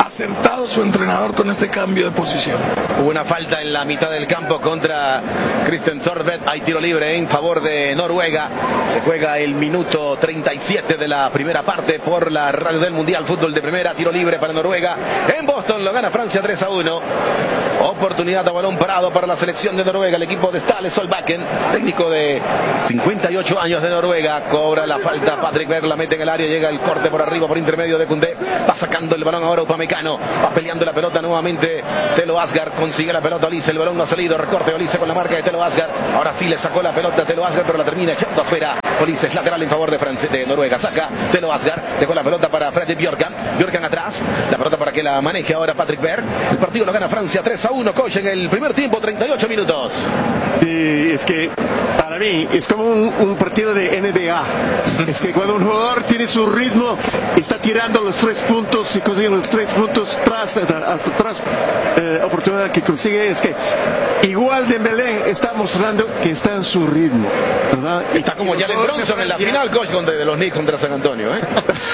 acertado su entrenador con este cambio de posición. Hubo una falta en la mitad del campo contra Kristen Thorbeth. Hay tiro libre en favor de Noruega. Se juega el minuto treinta y siete de la primera parte por la radio del Mundial Fútbol de Primera. Tiro libre para Noruega. En Boston lo gana Francia tres a uno. Oportunidad a balón parado para la selección de Noruega. El equipo de Ståle Solbakken, técnico de cincuenta y ocho años de Noruega, cobra la falta. Patrick Berg la mete en el área. Llega el corte por arriba por intermedio de Koundé. Va sacando el balón ahora Upamecano. Va peleando la pelota nuevamente. Telo Asgard consigue la pelota. Olise, el balón no ha salido. Recorte Olise con la marca de Telo Asgard. Ahora sí le sacó la pelota a Telo Asgard, pero la termina echando afuera. Olise es lateral en favor de Francia, de Noruega. Saca Telo Asgard. Dejó la pelota para Fredrik Bjorkan. Bjorkan atrás. La pelota para que la maneje ahora Patrick Berg. El partido lo gana Francia tres a uno. Coach en el primer tiempo, treinta y ocho minutos. Sí, es que para mí es como un, un partido de N B A. Es que cuando un jugador tiene su ritmo, está tirando los tres puntos y consigue los tres puntos tras, hasta atrás, eh, oportunidad que consigue, es que igual Dembélé está mostrando que está en su ritmo, ¿verdad? Está como Jalen Bronson en la final, coach, de los Knicks contra San Antonio, ¿eh?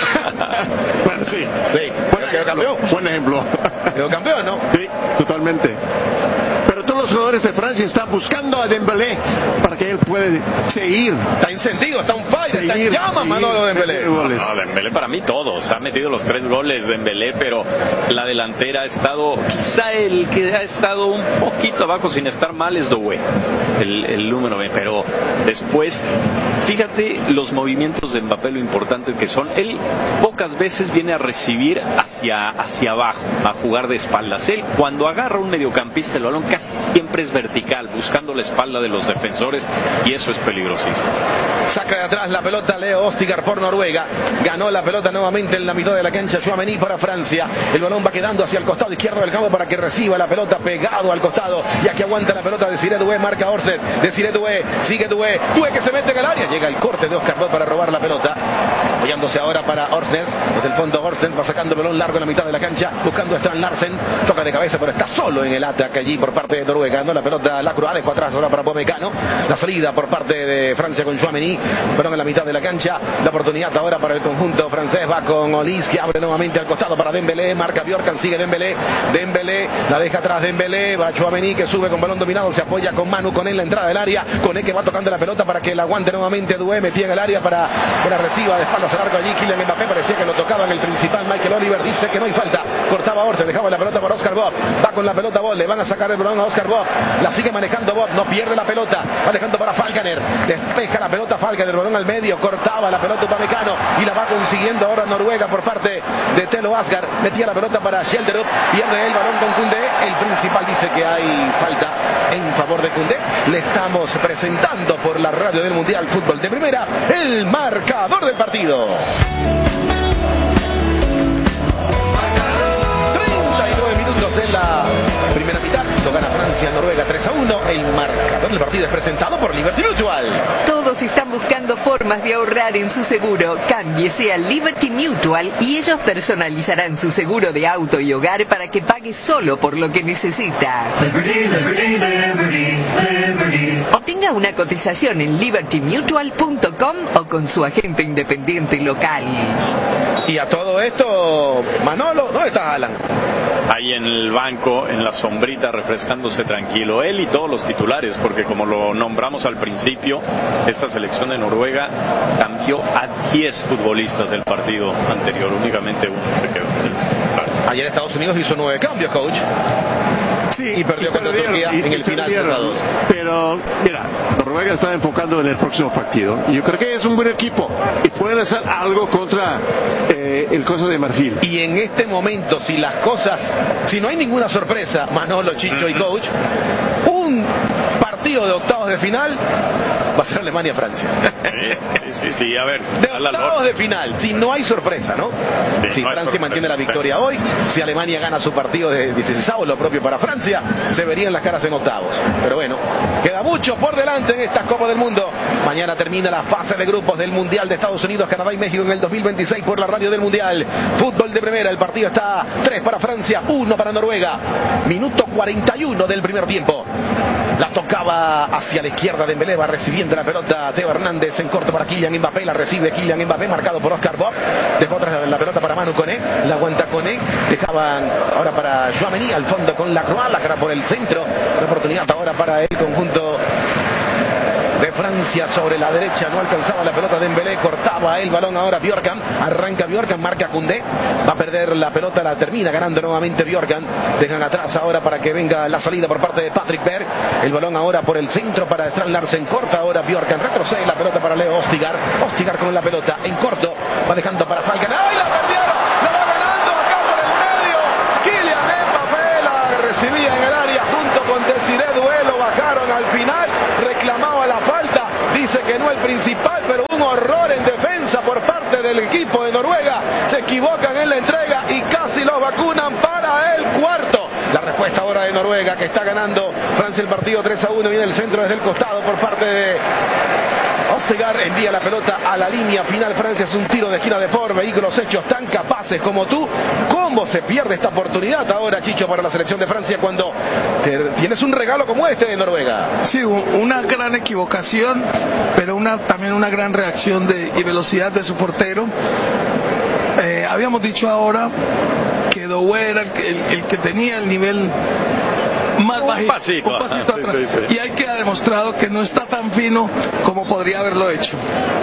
Bueno, sí. Sí, buen quedó campeón. Buen ejemplo. Quedó campeón, ¿no? Sí, totalmente. Pero todos los jugadores de Francia están buscando a Dembélé para que él pueda seguir. Está encendido, está un fire, Seguir, está en llama seguir, Manolo Dembélé. meter goles. No, Dembélé para mí todos, ha metido los tres goles Dembélé, pero la delantera ha estado, quizá el que ha estado un poquito abajo sin estar mal es Doué, el, el número B, pero después, fíjate los movimientos de Mbappé, lo importante que son. Él pocas veces viene a recibir hacia, hacia abajo, a jugar de espaldas. Él cuando agarra un mediocampista el balón casi siempre es vertical, buscando la espalda de los defensores, y eso es peligrosísimo. Saca de atrás la pelota Leo Ostigar por Noruega. Ganó la pelota nuevamente en la mitad de la cancha Tchouaméni para Francia. El balón va quedando hacia el costado izquierdo del campo para que reciba la pelota pegado al costado. Y aquí aguanta la pelota Desiré Doué, marca Orsted. Desiré Doué, sigue Doué. Doué que se mete en el área. Llega el corte de Oscar Bob para robar la pelota. Apoyándose ahora para Orsted. Desde el fondo Orsted va sacando el balón largo en la mitad de la cancha. Buscando a Strand Larsen. Toca de cabeza, pero está solo en el ataque allí por parte de Noruega. No la pelota la Croix, dejó atrás ahora para Upamecano. La salida por parte de Francia con Tchouaméni. Balón en la mitad de la cancha. La oportunidad ahora para el conjunto francés. Va con Olise que abre nuevamente al costado para Dembélé. Marca Bjorkan, sigue Dembélé. Dembélé la deja atrás Dembélé. Va Tchouaméni que sube con balón dominado. Se apoya con Manu con él la entrada del área. Con él que va tocando la pelota para que la aguante nuevamente Doué. Metía en el área para que la reciba de espaldas al arco allí. Kylian Mbappé parecía que lo tocaba en el principal. Michael Oliver dice que no hay falta. Cortaba Orte, dejaba la pelota para Oscar Bob. Va con la pelota Bob. Le van a sacar el balón a Oscar Bob. La sigue manejando Bob. No pierde la pelota. Va dejando para Falcaner. Despeja la pelota Falcaner. El balón al medio. Cortaba la pelota Upamecano. Y la va consiguiendo ahora Noruega por parte de Telo Asgard. Metía la pelota para Schjelderup. Pierde el balón con Koundé. El principal dice que hay falta en favor de Koundé. Le estamos presentando por la radio del Mundial Fútbol de Primera el marcador del partido. treinta y nueve minutos de la primera mitad. Lo gana Francia, Noruega tres a uno. El marcador del partido es presentado por Liberty Mutual. Todos están buscando formas de ahorrar en su seguro. Cámbiese a Liberty Mutual y ellos personalizarán su seguro de auto y hogar para que pague solo por lo que necesita. Liberty, liberty, liberty, liberty. Obtenga una cotización en liberty mutual punto com o con su agente independiente local. Y a todo esto, Manolo, ¿dónde está Alan? Ahí en el banco, en la sombrita, refrescándose tranquilo. Él y todos los titulares, porque como lo nombramos al principio, esta selección de Noruega cambió a diez futbolistas del partido anterior. Únicamente uno se quedó de los titulares. Ayer Estados Unidos hizo nueve cambios, coach. Sí, y perdió contra Turquía en el final tres a dos. Pero, mira, Noruega está enfocando en el próximo partido. Y yo creo que es un buen equipo. Y pueden hacer algo contra eh, el Costa de Marfil. Y en este momento, si las cosas, si no hay ninguna sorpresa, Manolo, Chicho y coach, un partido de octavos de final va a ser Alemania-Francia. Sí, sí, sí, a ver. De octavos de final, si no hay sorpresa, ¿no? Sí, si no Francia mantiene la victoria hoy, si Alemania gana su partido de dieciséis, lo propio para Francia, se verían las caras en octavos. Pero bueno, queda mucho por delante en esta Copa del Mundo. Mañana termina la fase de grupos del Mundial de Estados Unidos, Canadá y México en el dos mil veintiséis por la radio del Mundial. Fútbol de Primera, el partido está tres para Francia, uno para Noruega. Minuto cuarenta y uno del primer tiempo. La tocaba hacia la izquierda de Dembélé, va recibiendo la pelota Teo Hernández en corto para Kylian Mbappé, la recibe Kylian Mbappé, marcado por Oscar Bob, dejó atrás la pelota para Manu Koné, la aguanta Koné, dejaban ahora para Tchouaméni al fondo con la Croix, la cara por el centro, la oportunidad ahora para el conjunto de Francia sobre la derecha, no alcanzaba la pelota de Dembélé, cortaba el balón ahora Bjorkan, arranca Bjorkan, marca Koundé, va a perder la pelota, la termina ganando nuevamente Bjorkan, dejan atrás ahora para que venga la salida por parte de Patrick Berg, el balón ahora por el centro para Strand Larsen, corta ahora Bjorkan, retrocede la pelota para Leo Ostigar, Ostigar con la pelota en corto, va dejando para Falcao, ¡ay, la perdieron! ¡La va ganando acá por el medio! Kylian Mbappé la recibía en el área junto con Desiré Duelo, bajaron al final, reclamaba la falta, dice que no el principal, pero un horror en defensa por parte del equipo de Noruega, se equivocan en la entrega y casi los vacunan para el cuarto. La respuesta ahora de Noruega, que está ganando Francia el partido tres a uno, viene el centro desde el costado por parte de Ostigar, envía la pelota a la línea final. Francia es un tiro de esquina de Ford, vehículos hechos tan capaces como tú. ¿Cómo se pierde esta oportunidad ahora, Chicho, para la selección de Francia cuando te, tienes un regalo como este de Noruega? Sí, una gran equivocación, pero una, también una gran reacción de, y velocidad de su portero. Eh, habíamos dicho ahora que Doué era el, el, el que tenía el nivel más bajito, un pasito, un pasito ah, atrás. Sí, sí, sí. Y hay que ha demostrado que no está tan fino como podría haberlo hecho.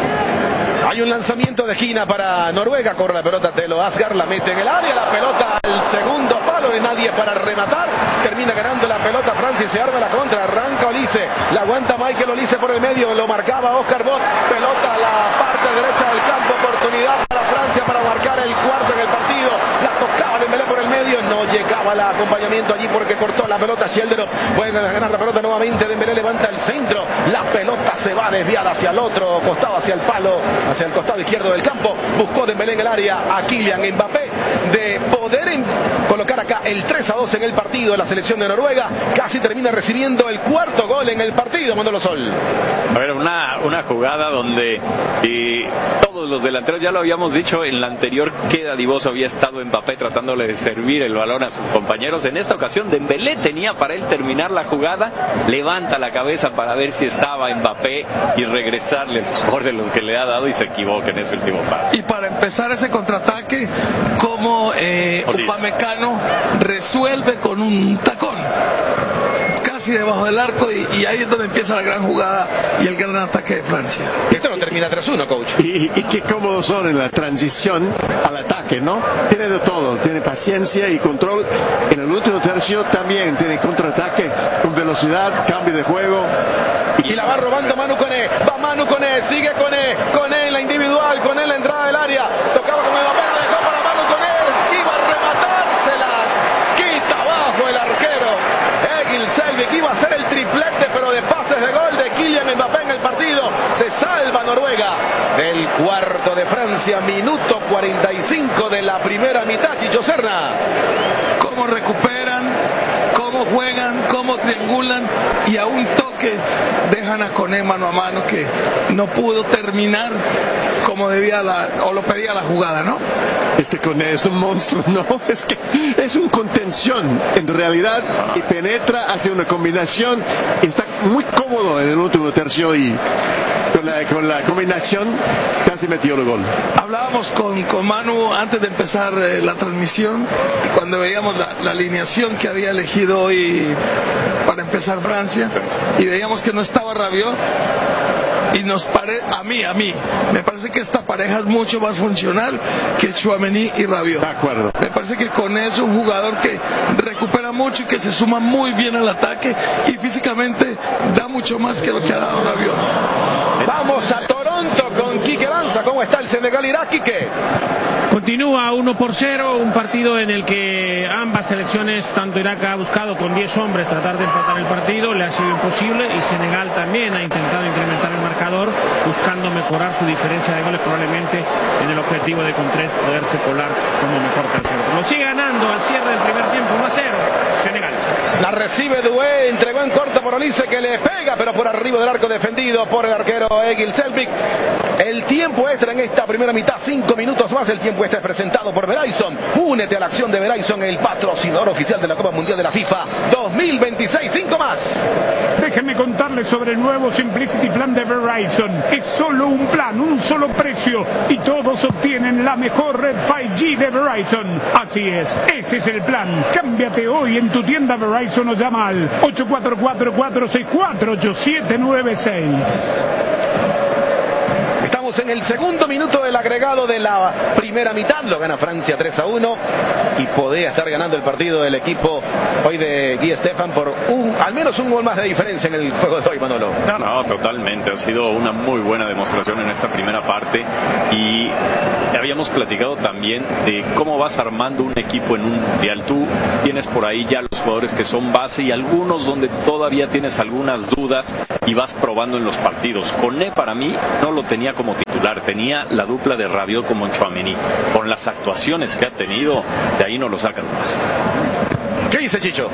Hay un lanzamiento de esquina para Noruega, corre la pelota Telo Asgard, la mete en el área, la pelota al segundo palo, de nadie para rematar, termina ganando la pelota Francia y se arma la contra, arranca Olise, la aguanta Michael Olise por el medio, lo marcaba Oscar Bob, pelota a la parte derecha del campo, oportunidad para Francia para marcar el cuarto en el partido, la tocaba Dembélé por el medio, no llegaba el acompañamiento allí porque cortó la pelota Sheldon, puede ganar la pelota nuevamente, Dembélé levanta el centro, la pelota se va desviada hacia el otro costado, hacia el palo, hacia el costado izquierdo del campo, buscó Dembélé en el área a Kylian Mbappé, de poder en colocar acá el tres a dos en el partido, la selección de Noruega casi termina recibiendo el cuarto gol en el partido, Manolo Sol. A ver, una, una jugada donde y todos los delanteros, ya lo habíamos dicho en la anterior queda divoso, había estado Mbappé tratándole de servir el balón a sus compañeros, en esta ocasión Dembélé tenía para él terminar la jugada, levanta la cabeza para ver si estaba Mbappé y regresarle el favor de los que le ha dado y se equivoca en ese último paso. Y para empezar ese contraataque, como eh, Upamecano resuelve con un tacón casi debajo del arco y, y ahí es donde empieza la gran jugada y el gran ataque de Francia. Esto no termina tres uno, coach. Y, y qué cómodos son en la transición al ataque, ¿no? Tiene de todo, tiene paciencia y control. En el último tercio también tiene contraataque con velocidad, cambio de juego. Y, y la va robando Manu Koné, va Manu Koné, sigue Koné, Koné en la individual, Koné en la entrada del área, tocaba con Mbappé, la dejó para Manu Koné, iba a rematar, se la quita abajo el arquero Egil Selvik, iba a hacer el triplete pero de pases de gol de Kylian Mbappé en el partido, se salva Noruega del cuarto de Francia, minuto cuarenta y cinco de la primera mitad. Chicho Serna, cómo recuperan, cómo juegan, cómo triangulan y a un toque dejan a Koné mano a mano que no pudo terminar como debía la, o lo pedía la jugada, ¿no? Este Koné es un monstruo, ¿no? Es que es un contención en realidad y penetra, hace una combinación, está muy cómodo en el último tercio y con la, con la combinación casi metió el gol. Hablábamos con, con Manu antes de empezar eh, la transmisión y cuando veíamos la, la alineación que había elegido hoy para empezar Francia y veíamos que no estaba Rabiot y nos pare, a mí, a mí, me parece que esta pareja es mucho más funcional que Tchouaméni y Rabiot. De acuerdo. Me parece que Koné es un jugador que recupera mucho y que se suma muy bien al ataque y físicamente da mucho más que lo que ha dado Rabiot. Vamos a Toronto con Quique Lanza. ¿Cómo está el Senegal-Irak, Quique? Continúa uno por cero, un partido en el que ambas selecciones, tanto Irak ha buscado con diez hombres tratar de empatar el partido, le ha sido imposible, y Senegal también ha intentado incrementar el marcador, buscando mejorar su diferencia de goles, probablemente en el objetivo de con tres poderse colar como mejor tercero. Lo sigue ganando al cierre del primer tiempo, uno a cero, Senegal. La recibe Doué, entregó en corto por Olise, que le pega, pero por arriba del arco, defendido por el arquero Egil Selvik. El tiempo extra en esta primera mitad, cinco minutos más, el tiempo encuesta es presentado por Verizon. Únete a la acción de Verizon, el patrocinador oficial de la Copa Mundial de la FIFA dos mil veintiséis. Cinco más. Déjenme contarles sobre el nuevo Simplicity Plan de Verizon. Es solo un plan, un solo precio y todos obtienen la mejor red cinco G de Verizon. Así es, ese es el plan. Cámbiate hoy en tu tienda Verizon o llama al ocho cuatro cuatro, cuatro seis cuatro, ocho siete nueve seis. Estamos en el segundo minuto del agregado de la primera mitad. Lo gana Francia tres a uno y podría estar ganando el partido del equipo hoy de Guy Stefan por un, al menos un gol más de diferencia en el juego de hoy, Manolo. No, no, totalmente. Ha sido una muy buena demostración en esta primera parte y habíamos platicado también de cómo vas armando un equipo en un mundial. Tú tienes por ahí ya los jugadores que son base y algunos donde todavía tienes algunas dudas y vas probando en los partidos. Koné para mí no lo tenía como titular, tenía la dupla de Rabiot como Tchouaméni. Con las actuaciones que ha tenido, de ahí no lo sacas más. ¿Qué dice Chicho?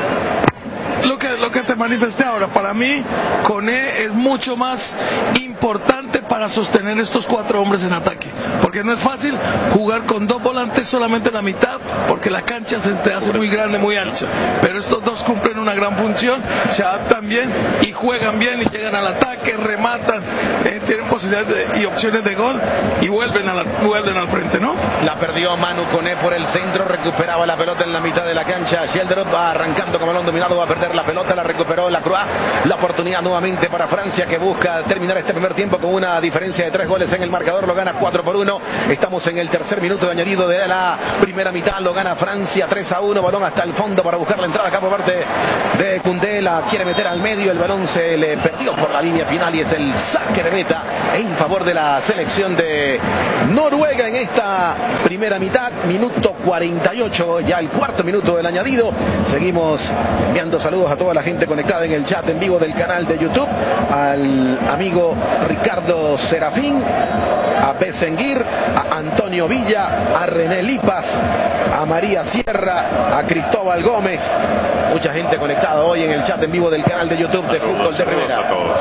Lo que, lo que te manifesté ahora, para mí, Koné es mucho más importante para sostener estos cuatro hombres en ataque, porque no es fácil jugar con dos volantes solamente en la mitad, porque la cancha se te hace muy grande, muy ancha, pero estos dos cumplen una gran función, se adaptan bien y juegan bien y llegan al ataque, rematan, eh, tienen posibilidades de, y opciones de gol y vuelven, a la, vuelven al frente, ¿no? La perdió Manu Koné por el centro, recuperaba la pelota en la mitad de la cancha, Sheldrop va arrancando con balón dominado, va a perder la pelota, la recuperó Lacroix, la oportunidad nuevamente para Francia que busca terminar este primer tiempo con una diferencia de tres goles en el marcador, lo gana cuatro por uno, estamos en el tercer minuto de añadido de la primera mitad, lo gana Francia tres a uno, balón hasta el fondo para buscar la entrada acá por parte de Koundé, la quiere meter al medio, el balón se le perdió por la línea final y es el saque de meta en favor de la selección de Noruega en esta primera mitad, minuto cuarenta y ocho, ya el cuarto minuto del añadido, seguimos enviando saludos a toda la gente conectada en el chat en vivo del canal de YouTube, al amigo Ricardo Serafín, a Besenguir, a Antonio Villa, a René Lipas, a María Sierra, a Cristóbal Gómez, mucha gente conectada hoy en el chat en vivo del canal de YouTube de Fútbol de Primera.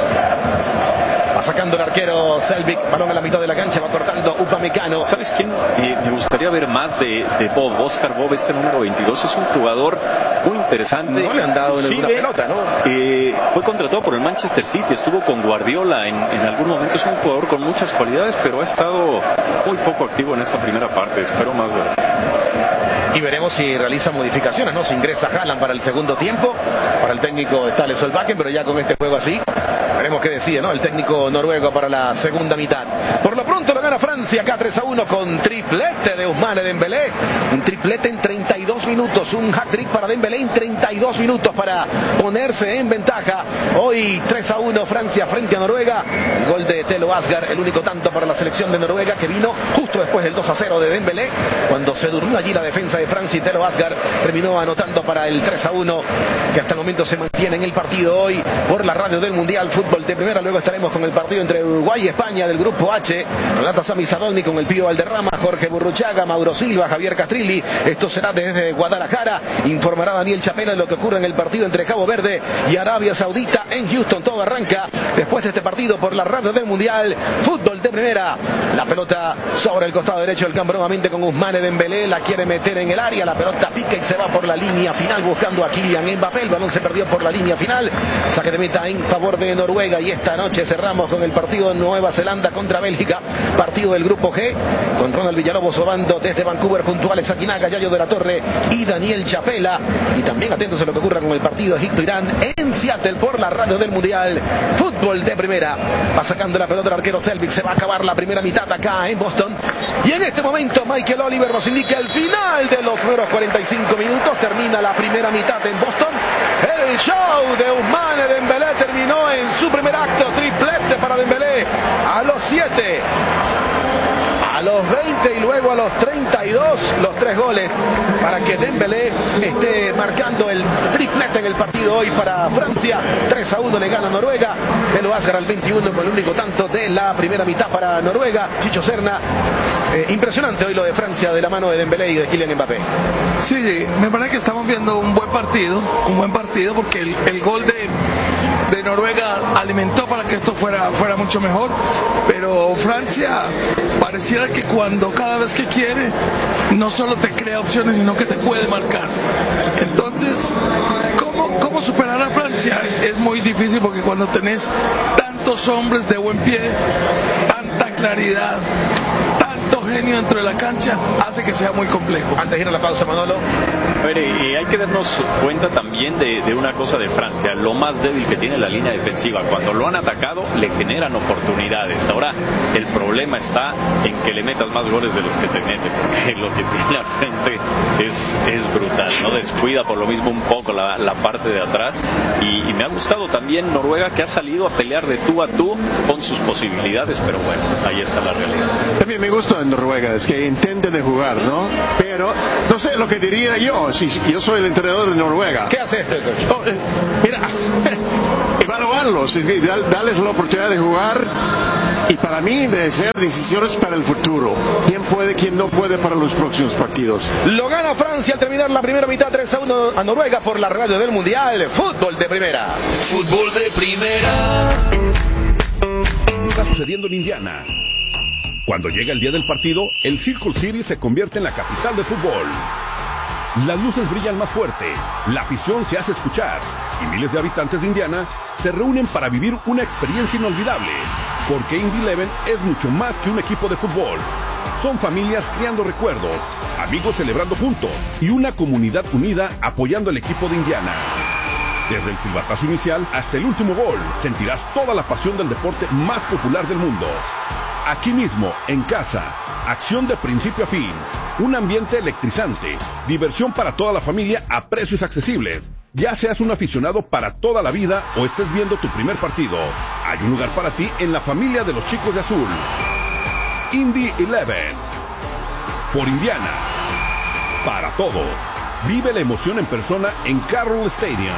Va sacando el arquero Selvik, balón en la mitad de la cancha, va cortando Upamecano. ¿Sabes quién? Eh, me gustaría ver más de, de Bob, Oscar Bob, este número veintidós, es un jugador muy interesante. No le han dado ninguna pelota, ¿no? Eh, fue contratado por el Manchester City, estuvo con Guardiola en, en algún momento, es un jugador con muchas cualidades, pero ha estado muy poco activo en esta primera parte, espero más de... Y veremos si realiza modificaciones, ¿no? Si ingresa Haaland para el segundo tiempo, para el técnico Ståle Solbakken, pero ya con este juego así, veremos qué decide, ¿no? El técnico noruego para la segunda mitad. Por lo pronto lo gana Francia acá tres a uno con triplete de Ousmane Dembélé, un triplete en treinta y dos minutos, un hat-trick para Dembélé en treinta y dos minutos para ponerse en ventaja. Hoy tres a uno Francia frente a Noruega, el gol de Thelo Asgard, el único tanto para la selección de Noruega que vino justo después del dos a cero de Dembélé, cuando se durmió allí la defensa de Francia y Thelo Asgard terminó anotando para el tres a uno que hasta el momento se mantiene en el partido hoy por la radio del Mundial Fútbol de Primera. Luego estaremos con el partido entre Uruguay y España del grupo H, relata Sami Sadolny con el Pío Valderrama, Jorge Burruchaga, Mauro Silva, Javier Castrilli. Esto será desde Guadalajara, informará Daniel Chapela de lo que ocurre en el partido entre Cabo Verde y Arabia Saudita en Houston. Todo arranca después de este partido por la radio del Mundial Fútbol de Primera. La pelota sobre el costado derecho del campo nuevamente con Ousmane Dembélé, la quiere meter en el área, la pelota pica y se va por la línea final buscando a Kylian Mbappé, el balón se perdió por la línea final, saque de meta en favor de Noruega y esta noche cerramos con el partido de Nueva Zelanda contra Bélgica, partido del grupo G, con Ronald Villalobos obando desde Vancouver, puntuales Aquinaga, Yayo de la Torre y Daniel Chapela, y también atentos a lo que ocurra con el partido Egipto-Irán en Seattle por la radio del Mundial Fútbol de Primera. Va sacando la pelota el arquero Selvik, se va a acabar la primera mitad acá en Boston, y en este momento Michael Oliver nos indica el final de los primeros cuarenta y cinco minutos, termina la primera mitad en Boston. El show de Ousmane Dembélé terminó en su primer acto, triplete para Dembélé a los siete, a los veinte y luego a los treinta y dos, los tres goles para que Dembélé esté marcando el triplete en el partido hoy para Francia. tres a uno le gana Noruega, Thelo Asgard al veintiuno con el único tanto de la primera mitad para Noruega. Chicho Serna, eh, impresionante hoy lo de Francia de la mano de Dembélé y de Kylian Mbappé. Sí, me parece que estamos viendo un buen partido, un buen partido porque el, el gol de de Noruega alimentó para que esto fuera, fuera mucho mejor, pero Francia pareciera que cuando cada vez que quiere no solo te crea opciones sino que te puede marcar. Entonces, ¿cómo, cómo superar a Francia? Es muy difícil porque cuando tenés tantos hombres de buen pie, tanta claridad, tanto genio dentro de la cancha, hace que sea muy complejo. Antes de ir a la pausa, Manolo. A ver, y hay que darnos cuenta también de, de una cosa de Francia, lo más débil que tiene la línea defensiva. Cuando lo han atacado, le generan oportunidades. Ahora, el problema está en que le metas más goles de los que te mete, porque lo que tiene al frente es, es brutal, ¿no? Descuida por lo mismo un poco la, la parte de atrás. Y, y me ha gustado también Noruega, que ha salido a pelear de tú a tú con sus posibilidades, pero bueno, ahí está la realidad. También me gusta en Noruega, es que intente de jugar, ¿no? Pero, no sé lo que diría yo, si yo soy el entrenador de Noruega. ¿Qué hace este? Oh, eh, mira, evaluarlos, es decir, darles la oportunidad de jugar y para mí de hacer decisiones para el futuro. ¿Quién puede, quién no puede para los próximos partidos? Lo gana Francia al terminar la primera mitad, tres a uno a Noruega por la radio del Mundial. Fútbol de primera. Fútbol de primera. Está sucediendo en Indiana. Cuando llega el día del partido, el Circle City se convierte en la capital de fútbol. Las luces brillan más fuerte, la afición se hace escuchar y miles de habitantes de Indiana se reúnen para vivir una experiencia inolvidable, porque Indy Eleven es mucho más que un equipo de fútbol. Son familias creando recuerdos, amigos celebrando juntos y una comunidad unida apoyando al equipo de Indiana. Desde el silbatazo inicial hasta el último gol, sentirás toda la pasión del deporte más popular del mundo. Aquí mismo, en casa, acción de principio a fin, un ambiente electrizante, diversión para toda la familia a precios accesibles. Ya seas un aficionado para toda la vida o estés viendo tu primer partido, hay un lugar para ti en la familia de los chicos de azul. Indy Eleven. Por Indiana. Para todos. Vive la emoción en persona en Carroll Stadium.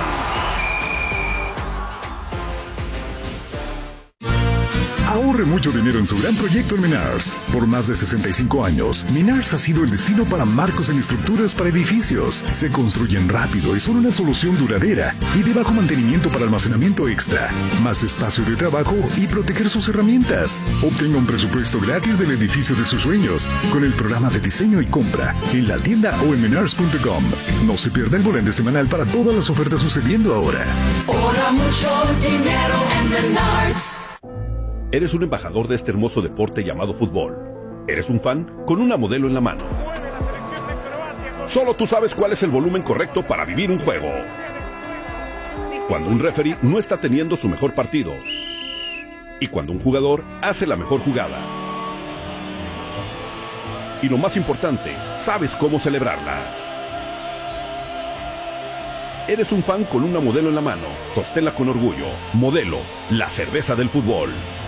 Ahorre mucho dinero en su gran proyecto en Menards. Por más de sesenta y cinco años, Menards ha sido el destino para marcos en estructuras para edificios. Se construyen rápido y son una solución duradera y de bajo mantenimiento para almacenamiento extra, más espacio de trabajo y proteger sus herramientas. Obtenga un presupuesto gratis del edificio de sus sueños con el programa de diseño y compra en la tienda o en menards punto com. No se pierda el volante semanal para todas las ofertas sucediendo ahora. Ahorra mucho dinero en Menards. Eres un embajador de este hermoso deporte llamado fútbol. Eres un fan con una modelo en la mano. Solo tú sabes cuál es el volumen correcto para vivir un juego. Cuando un referee no está teniendo su mejor partido. Y cuando un jugador hace la mejor jugada. Y lo más importante, sabes cómo celebrarlas. Eres un fan con una modelo en la mano. Sosténla con orgullo. Modelo, la cerveza del fútbol.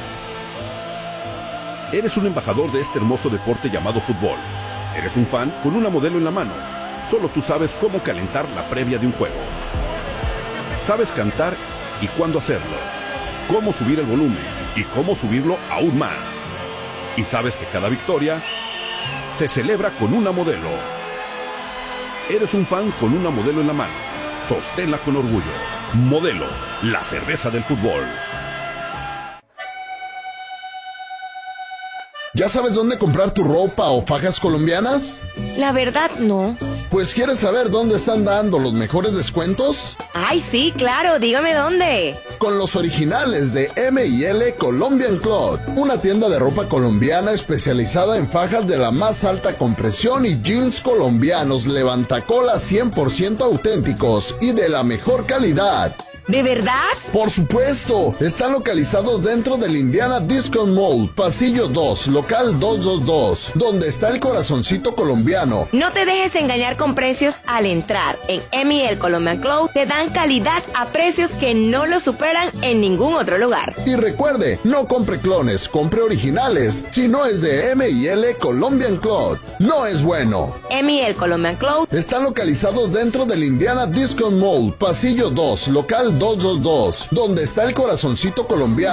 Eres un embajador de este hermoso deporte llamado fútbol. Eres un fan con una modelo en la mano. Solo tú sabes cómo calentar la previa de un juego. Sabes cantar y cuándo hacerlo. Cómo subir el volumen y cómo subirlo aún más. Y sabes que cada victoria se celebra con una modelo. Eres un fan con una modelo en la mano. Sosténla con orgullo. Modelo, la cerveza del fútbol. ¿Ya sabes dónde comprar tu ropa o fajas colombianas? La verdad, no. Pues ¿quieres saber dónde están dando los mejores descuentos? Ay, sí, claro, dígame dónde. Con los originales de M y L Colombian Cloth, una tienda de ropa colombiana especializada en fajas de la más alta compresión y jeans colombianos levantacolas cien por ciento auténticos y de la mejor calidad. ¿De verdad? Por supuesto, están localizados dentro del Indiana Discount Mall, pasillo dos, local doscientos veintidós, donde está el corazoncito colombiano. No te dejes engañar con precios al entrar. En M y L Colombian Cloth te dan calidad a precios que no lo superan en ningún otro lugar. Y recuerde, no compre clones, compre originales. Si no es de M y L Colombian Cloth, no es bueno. M y L Colombian Cloth están localizados dentro del Indiana Discount Mall, pasillo dos, local doscientos veintidós, donde está el corazoncito colombiano.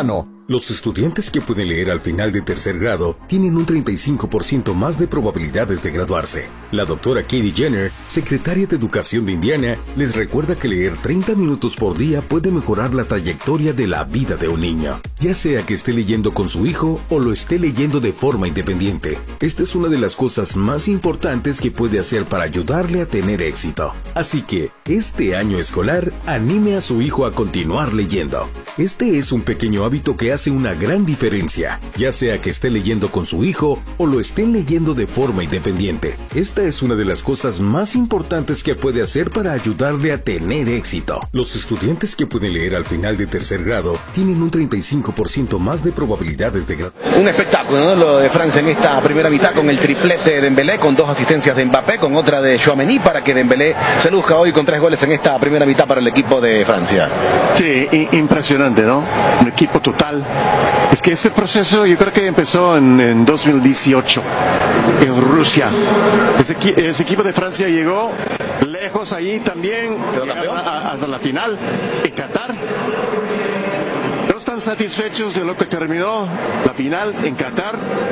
Los estudiantes que pueden leer al final de tercer grado tienen un treinta y cinco por ciento más de probabilidades de graduarse. La doctora Katie Jenner, secretaria de Educación de Indiana, les recuerda que leer treinta minutos por día puede mejorar la trayectoria de la vida de un niño, ya sea que esté leyendo con su hijo o lo esté leyendo de forma independiente. Esta es una de las cosas más importantes que puede hacer para ayudarle a tener éxito. Así que, este año escolar, anime a su hijo a continuar leyendo. Este es un pequeño hábito que hace una gran diferencia, ya sea que esté leyendo con su hijo o lo estén leyendo de forma independiente. Esta es una de las cosas más importantes que puede hacer para ayudarle a tener éxito. Los estudiantes que pueden leer al final de tercer grado tienen un treinta y cinco por ciento más de probabilidades de graduarse. Un espectáculo, ¿no? Lo de Francia en esta primera mitad con el triplete de Dembélé, con dos asistencias de Mbappé, con otra de Tchouaméni, para que Dembélé se luzca hoy con tres goles en esta primera mitad para el equipo de Francia. Sí, impresionante, ¿no? Un equipo total. Es que este proceso yo creo que empezó en, en dos mil dieciocho, en Rusia. Ese, ese equipo de Francia llegó lejos allí también, a, hasta la final, en Qatar. No están satisfechos de lo que terminó la final en Qatar.